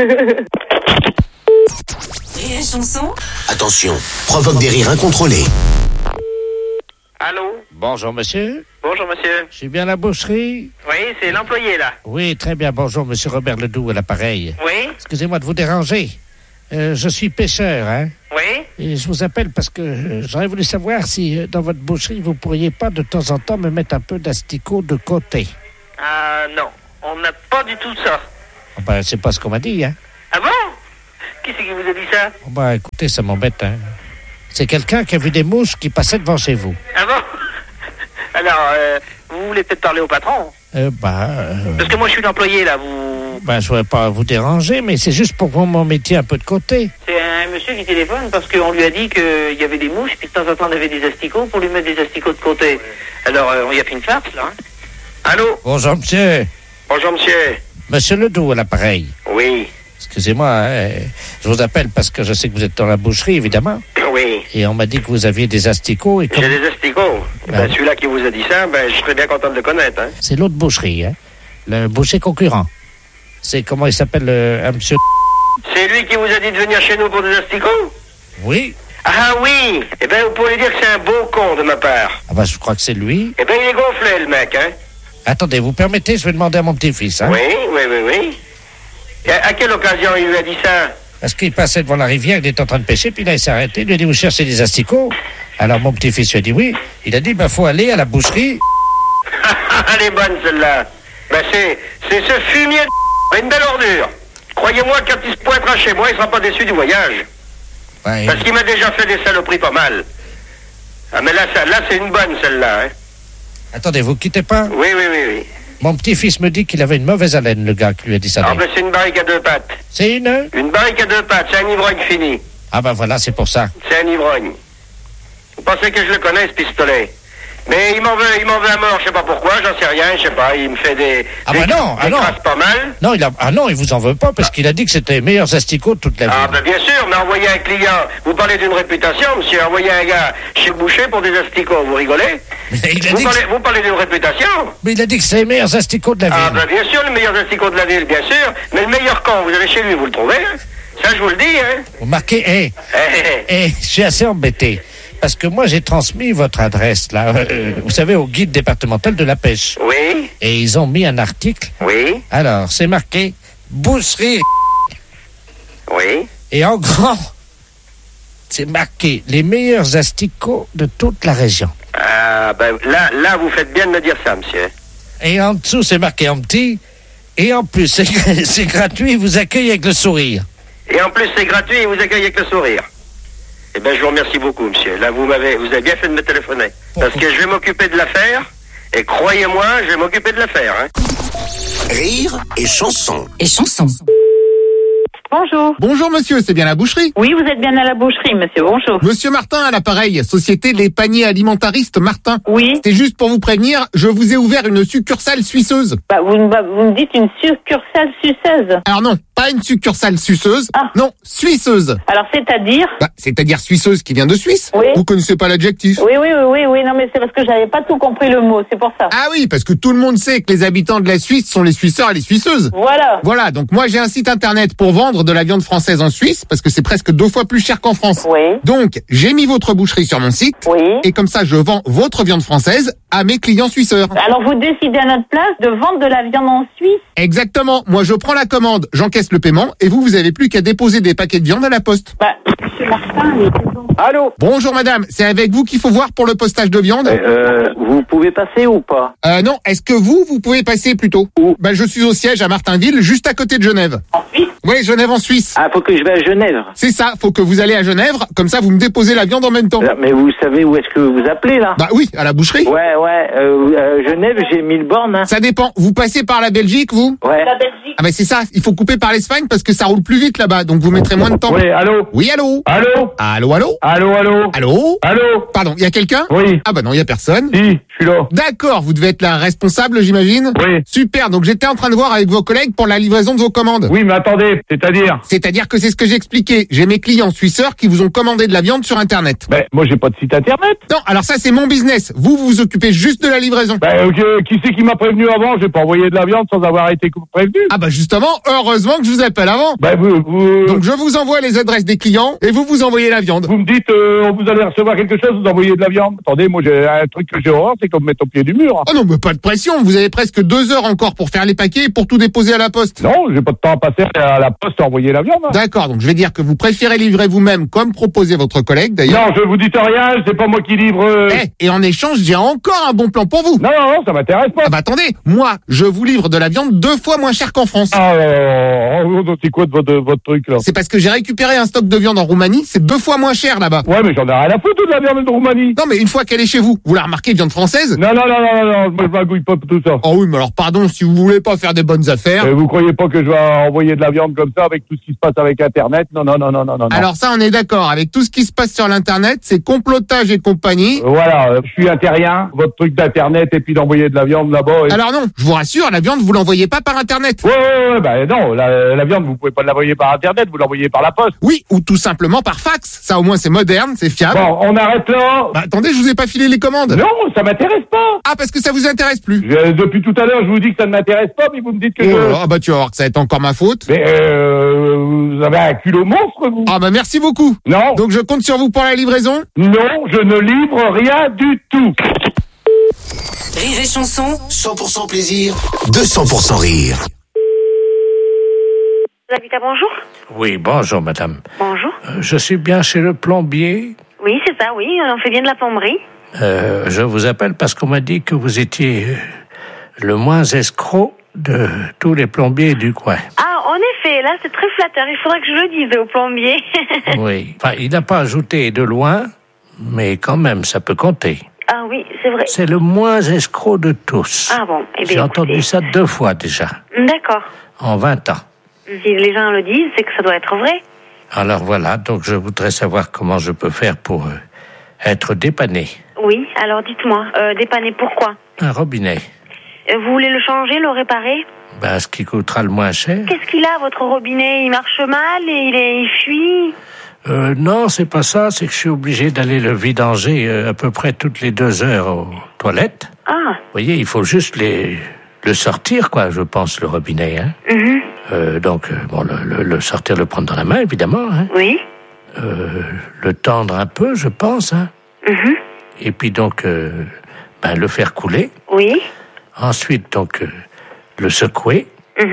Rire et Chanson. Attention, provoque des rires incontrôlés. Allô? Bonjour, monsieur. Bonjour, monsieur. Je suis bien à la boucherie? Oui, c'est l'employé, là. Oui, très bien. Bonjour, monsieur Robert Ledoux à l'appareil. Oui? Excusez-moi de vous déranger. Je suis pêcheur, hein? Oui? Et je vous appelle parce que j'aurais voulu savoir si dans votre boucherie, vous pourriez pas de temps en temps me mettre un peu d'asticot de côté. Non. On n'a pas du tout ça. Oh, ben, c'est pas ce qu'on m'a dit, hein? Ah bon? Qui c'est qui vous a dit ça? Oh, ben, écoutez, ça m'embête, hein? C'est quelqu'un qui a vu des mouches qui passaient devant chez vous. Ah bon? Alors, vous voulez peut-être parler au patron? Parce que moi, je suis l'employé, là, vous... Ben, je voudrais pas vous déranger, mais c'est juste pour que vous m'en mettiez un peu de côté. C'est un monsieur qui téléphone parce qu'on lui a dit qu'il y avait des mouches, puis de temps en temps, on avait des asticots pour lui mettre des asticots de côté. Alors, on y a fait une farce, là. Hein? Allô? Bonjour, monsieur. Bonjour, monsieur. Monsieur Ledoux à l'appareil. Oui. Excusez-moi, hein, je vous appelle parce que je sais que vous êtes dans la boucherie, évidemment. Oui. Et on m'a dit que vous aviez des asticots. Et J'ai des asticots. Celui-là qui vous a dit ça, je serais bien content de le connaître. Hein. C'est l'autre boucherie, hein. Le boucher concurrent. C'est comment il s'appelle, un monsieur... C'est lui qui vous a dit de venir chez nous pour des asticots? Oui. Ah oui. Eh bien, vous pouvez dire que c'est un beau con de ma part. Ah ben, je crois que c'est lui. Eh bien, il est gonflé, le mec, hein. Attendez, vous permettez, je vais demander à mon petit-fils, hein. Oui. Et à quelle occasion il lui a dit ça? Parce qu'il passait devant la rivière, il était en train de pêcher, puis là, il s'est arrêté, il lui a dit, vous cherchez des asticots? Alors, mon petit-fils lui a dit oui. Il a dit, faut aller à la boucherie. Elle est bonne, celle-là. C'est ce fumier de une belle ordure. Croyez-moi, quand il se pointera chez moi, il sera pas déçu du voyage. Ouais, parce qu'il m'a déjà fait des saloperies pas mal. Ah, mais là c'est une bonne, celle-là, hein. Attendez, vous quittez pas? Oui. Mon petit-fils me dit qu'il avait une mauvaise haleine, le gars qui lui a dit ça. Ah, c'est une barrique à deux pattes. C'est une? Une barrique à deux pattes, c'est un ivrogne fini. Ah ben voilà, c'est pour ça. C'est un ivrogne. Vous pensez que je le connais, ce pistolet? Mais il m'en veut à mort, je sais pas pourquoi, j'en sais rien, je sais pas, il me fait des crasses pas mal. Non, il vous en veut pas parce qu'il a dit que c'était les meilleurs asticots de toute la vie. Ah, bien sûr, mais envoyer un client, vous parlez d'une réputation, monsieur, envoyer un gars chez le boucher pour des asticots, vous rigolez? Vous parlez d'une réputation? Mais il a dit que c'est les meilleurs asticots de la ville. Ah, bien sûr, les meilleurs asticots de la ville, bien sûr, mais le meilleur camp, vous allez chez lui, vous le trouvez, hein? Ça, je vous le dis, hein? Vous marquez, je suis assez embêté. Parce que moi, j'ai transmis votre adresse, là, vous savez, au guide départemental de la pêche. Oui. Et ils ont mis un article. Oui. Alors, c'est marqué boucherie. Oui. Et en grand, c'est marqué les meilleurs asticots de toute la région. Ah, là, vous faites bien de me dire ça, monsieur. Et en dessous, c'est marqué en petit. Et en plus, c'est gratuit, ils vous accueillent avec le sourire. Et en plus, c'est gratuit, ils vous accueillent avec le sourire. Eh bien, je vous remercie beaucoup, monsieur. Là, vous avez bien fait de me téléphoner. Parce que je vais m'occuper de l'affaire. Et croyez-moi, je vais m'occuper de l'affaire. Hein. Rire et chanson. Bonjour. Bonjour monsieur, c'est bien la boucherie? Oui, vous êtes bien à la boucherie, monsieur, bonjour. Monsieur Martin à l'appareil, société Les Paniers Alimentaristes Martin. Oui. C'était juste pour vous prévenir, je vous ai ouvert une succursale suisseuse. Vous me dites une succursale suceuse? Alors non, pas une succursale suceuse, non, suisseuse. Alors c'est-à-dire? C'est-à-dire suisseuse qui vient de Suisse. Oui. Vous connaissez pas l'adjectif? Oui, non mais c'est parce que j'avais pas tout compris le mot, c'est pour ça. Ah oui, parce que tout le monde sait que les habitants de la Suisse sont les Suisseurs et les Suisseuses. Voilà, donc moi j'ai un site internet pour vendre de la viande française en Suisse, parce que c'est presque 2 fois plus cher qu'en France. Oui. Donc, j'ai mis votre boucherie sur mon site. Oui. Et comme ça, je vends votre viande française à mes clients suisseurs. Alors vous décidez à notre place de vendre de la viande en Suisse? Exactement. Moi, je prends la commande, j'encaisse le paiement, et vous avez plus qu'à déposer des paquets de viande à la poste. monsieur Martin, mais c'est bon. Allô? Bonjour madame, c'est avec vous qu'il faut voir pour le postage de viande. Vous pouvez passer ou pas? Non, est-ce que vous pouvez passer plutôt? Où? Ben, je suis au siège à Martinville, juste à côté de Genève. En Suisse? Oui, Genève en Suisse. Ah, faut que je vais à Genève. C'est ça, faut que vous allez à Genève, comme ça vous me déposez la viande en même temps. Mais vous savez où est-ce que vous appelez là? Bah oui, à la boucherie. Ouais, Genève, j'ai 1000 bornes. Hein. Ça dépend, vous passez par la Belgique, vous? Ouais. La Belgique. Ah ben c'est ça, il faut couper par l'Espagne parce que ça roule plus vite là-bas, donc vous mettrez moins de temps. Oui, allô? Oui, allô? Allô? Allô, allô? Allô, allô? Allô? Allô? Pardon, il y a quelqu'un? Oui. Ah bah non, il y a personne. Si, je suis là. D'accord, vous devez être la responsable, j'imagine? Oui. Super, donc j'étais en train de voir avec vos collègues pour la livraison de vos commandes. Oui, mais attendez, c'est-à-dire? C'est-à-dire que c'est ce que j'ai expliqué. J'ai mes clients suisseurs qui vous ont commandé de la viande sur Internet. Ben, moi j'ai pas de site internet. Non, alors ça c'est mon business. Vous vous occupez juste de la livraison. Ben, qui c'est qui m'a prévenu avant? J'ai pas envoyé de la viande sans avoir été prévenu. Ah bah justement, heureusement que je vous appelle avant. Ben, vous... Donc je vous envoie les adresses des clients et vous envoyez la viande. Vous me dites, vous allez recevoir quelque chose, vous envoyez de la viande. Attendez, moi j'ai un truc que j'ai horreur, c'est qu'on me mette au pied du mur. Ah non, mais pas de pression. Vous avez presque 2 heures encore pour faire les paquets et pour tout déposer à la poste. Non, j'ai pas de temps à passer à la poste à envoyer la viande. Hein. D'accord, donc je vais dire que vous préférez livrer vous-même comme proposé votre collègue d'ailleurs. Non, je vous dis rien, c'est pas moi qui livre. Et en échange, j'ai encore un bon plan pour vous. Non, ça m'intéresse pas. Ah bah attendez, moi, je vous livre de la viande 2 fois moins cher qu'en France. Ah, c'est quoi de votre truc là? C'est parce que j'ai récupéré un stock de viande en Roumanie, c'est 2 fois moins cher là-bas. Ouais, mais j'en ai rien à foutre de la viande de Roumanie. Non, mais une fois qu'elle est chez vous, vous la remarquez, viande française? Non, moi je m'agouille pas pour tout ça. Oh oui, mais alors pardon, si vous voulez pas faire des bonnes affaires. Vous croyez pas que je vais envoyer de la viande comme ça avec tout ce qui se passe avec Internet? Non. Alors ça, on est d'accord. Avec tout ce qui se passe sur l'Internet, c'est complotage et compagnie. Voilà, je suis un terrien. Votre truc d'Internet et puis d'envoyer de la viande là-bas. Alors non, je vous rassure, la viande, vous l'envoyez pas par Internet. Ouais, bah non, la viande, vous pouvez pas l'envoyer par Internet, vous l'envoyez par la poste. Oui, ou tout simplement par fax. Ça au moins c'est moderne, c'est fiable. Bon, on arrête là. Bah attendez, je vous ai pas filé les commandes. Non, ça m'intéresse pas. Ah, parce que ça vous intéresse plus. Depuis tout à l'heure, je vous dis que ça ne m'intéresse pas, mais vous me dites que Ah bah tu vas voir que ça va être encore ma faute. Mais vous avez un culot monstre, vous. Ah bah merci beaucoup. Non. Donc je compte sur vous pour la livraison? Non, je ne livre rien du tout. Rire et chanson. 100% plaisir, 200% rire. L'habitat, bonjour. Oui, bonjour madame. Bonjour. Je suis bien chez le plombier. Oui, c'est ça, oui, on fait bien de la plomberie. Je vous appelle parce qu'on m'a dit que vous étiez le moins escroc de tous les plombiers du coin. Ah, en effet, là, c'est très flatteur. Il faudrait que je le dise au plombier. Oui. Enfin, il n'a pas ajouté de loin, mais quand même, ça peut compter. Ah oui, c'est vrai. C'est le moins escroc de tous. Ah bon, eh bien, j'ai entendu ça 2 fois déjà. D'accord. En 20 ans. Si les gens le disent, c'est que ça doit être vrai. Alors voilà, donc je voudrais savoir comment je peux faire pour être dépanné. Oui, alors dites-moi, dépanner pourquoi? Un robinet. Vous voulez le changer, le réparer? Ben, ce qui coûtera le moins cher. Qu'est-ce qu'il a, votre robinet? Il marche mal et il fuit? Non, c'est pas ça, c'est que je suis obligé d'aller le vidanger à peu près toutes les 2 heures aux toilettes. Ah. Vous voyez, il faut juste le sortir, quoi, je pense, le robinet, hein. Donc, bon, le sortir, le prendre dans la main, évidemment, hein. Oui. Le tendre un peu, je pense, hein. Et puis donc, le faire couler. Oui. Ensuite, donc, le secouer.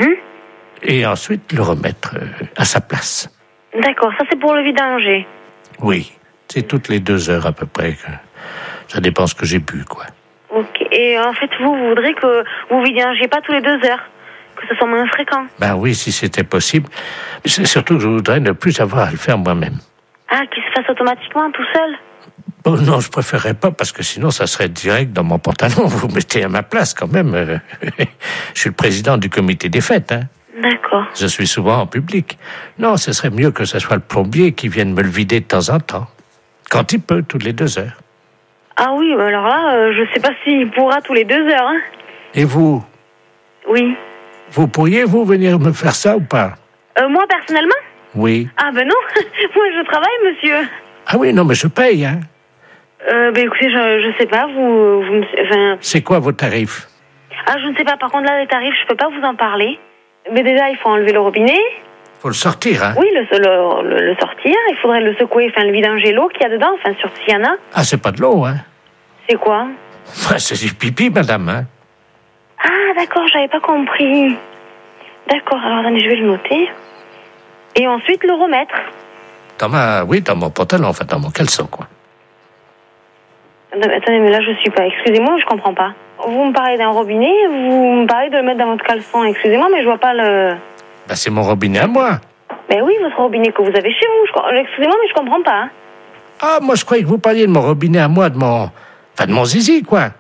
Et ensuite, le remettre à sa place. D'accord, ça c'est pour le vidanger. Oui, c'est toutes les 2 heures à peu près. Ça dépend ce que j'ai bu, quoi. Ok, et en fait, vous voudrez que vous vidangez pas tous les 2 heures, que ce soit moins fréquent. Ben oui, si c'était possible. Mais c'est surtout que je voudrais ne plus avoir à le faire moi-même. Ah, qu'il se fasse automatiquement, tout seul? Oh non, je préférerais pas, parce que sinon ça serait direct dans mon pantalon. Vous mettez à ma place quand même. Je suis le président du comité des fêtes, hein. D'accord. Je suis souvent en public. Non, ce serait mieux que ce soit le plombier qui vienne me le vider de temps en temps. Quand il peut, toutes les 2 heures. Ah oui, alors là, je sais pas s'il pourra tous les 2 heures, hein. Et vous? Oui. Vous pourriez, vous, venir me faire ça ou pas? Moi, personnellement? Oui. Ah ben non, moi je travaille, monsieur. Ah oui, non, mais je paye, hein. Écoutez, je sais pas, enfin... C'est quoi vos tarifs? Ah, je ne sais pas, par contre, là, les tarifs, je peux pas vous en parler. Mais déjà, il faut enlever le robinet. Faut le sortir, hein? Oui, le sortir. Il faudrait le secouer, enfin, le vidanger l'eau qu'il y a dedans, enfin, surtout s'il y en a. Ah, c'est pas de l'eau, hein? C'est quoi? C'est du pipi, madame, hein? Ah, d'accord, j'avais pas compris. D'accord, alors attendez, je vais le noter. Et ensuite, le remettre. Dans mon pantalon, enfin dans mon caleçon, quoi. Attendez, mais là je suis pas. Excusez-moi, je comprends pas. Vous me parlez d'un robinet, vous me parlez de le mettre dans votre caleçon. Excusez-moi, mais je vois pas le... C'est mon robinet à moi. Ben oui, votre robinet que vous avez chez vous. Excusez-moi, mais je comprends pas. Hein. Ah, moi je croyais que vous parliez de mon robinet à moi, de mon zizi, quoi.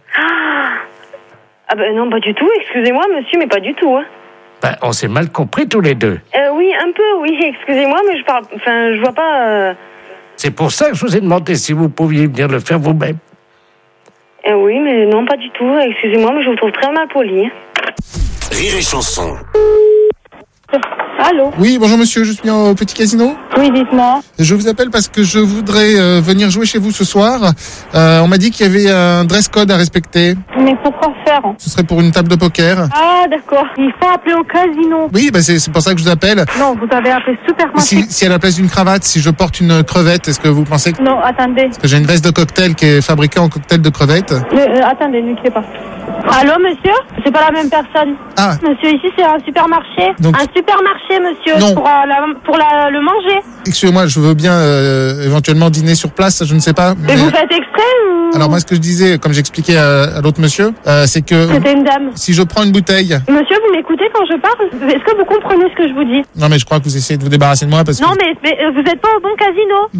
Ah ben non, pas du tout. Excusez-moi, monsieur, mais pas du tout. Hein. On s'est mal compris tous les deux. Oui, un peu, oui. Excusez-moi, mais je vois pas... C'est pour ça que je vous ai demandé si vous pouviez venir le faire vous-même. Oui, mais non, pas du tout. Excusez-moi, mais je vous trouve très mal poli. Rire et chanson. Allô? Oui, bonjour monsieur, je suis au Petit Casino. Oui, dites-moi. Je vous appelle parce que je voudrais venir jouer chez vous ce soir. On m'a dit qu'il y avait un dress code à respecter. Mais pourquoi faire? Ce serait pour une table de poker. Ah, d'accord. Il faut appeler au casino. Oui, c'est pour ça que je vous appelle. Non, vous avez appelé Supermarché. Si à la place d'une cravate, si je porte une crevette, est-ce que vous pensez que... Non, attendez. Parce que j'ai une veste de cocktail qui est fabriquée en cocktail de crevettes. Attendez, ne quittez pas. Allô, monsieur? C'est pas la même personne. Ah. Monsieur, ici, c'est un supermarché. Donc... Un supermarché, monsieur. Non. Pour le manger. Excusez-moi, je veux bien éventuellement dîner sur place, je ne sais pas. Mais vous faites exprès ou... Alors moi, ce que je disais, comme j'expliquais à l'autre monsieur, c'est que... C'était une dame. Si je prends une bouteille... Monsieur, vous m'écoutez quand je parle? Est-ce que vous comprenez ce que je vous dis? Non, mais je crois que vous essayez de vous débarrasser de moi parce que... Non, mais vous n'êtes pas au bon casino.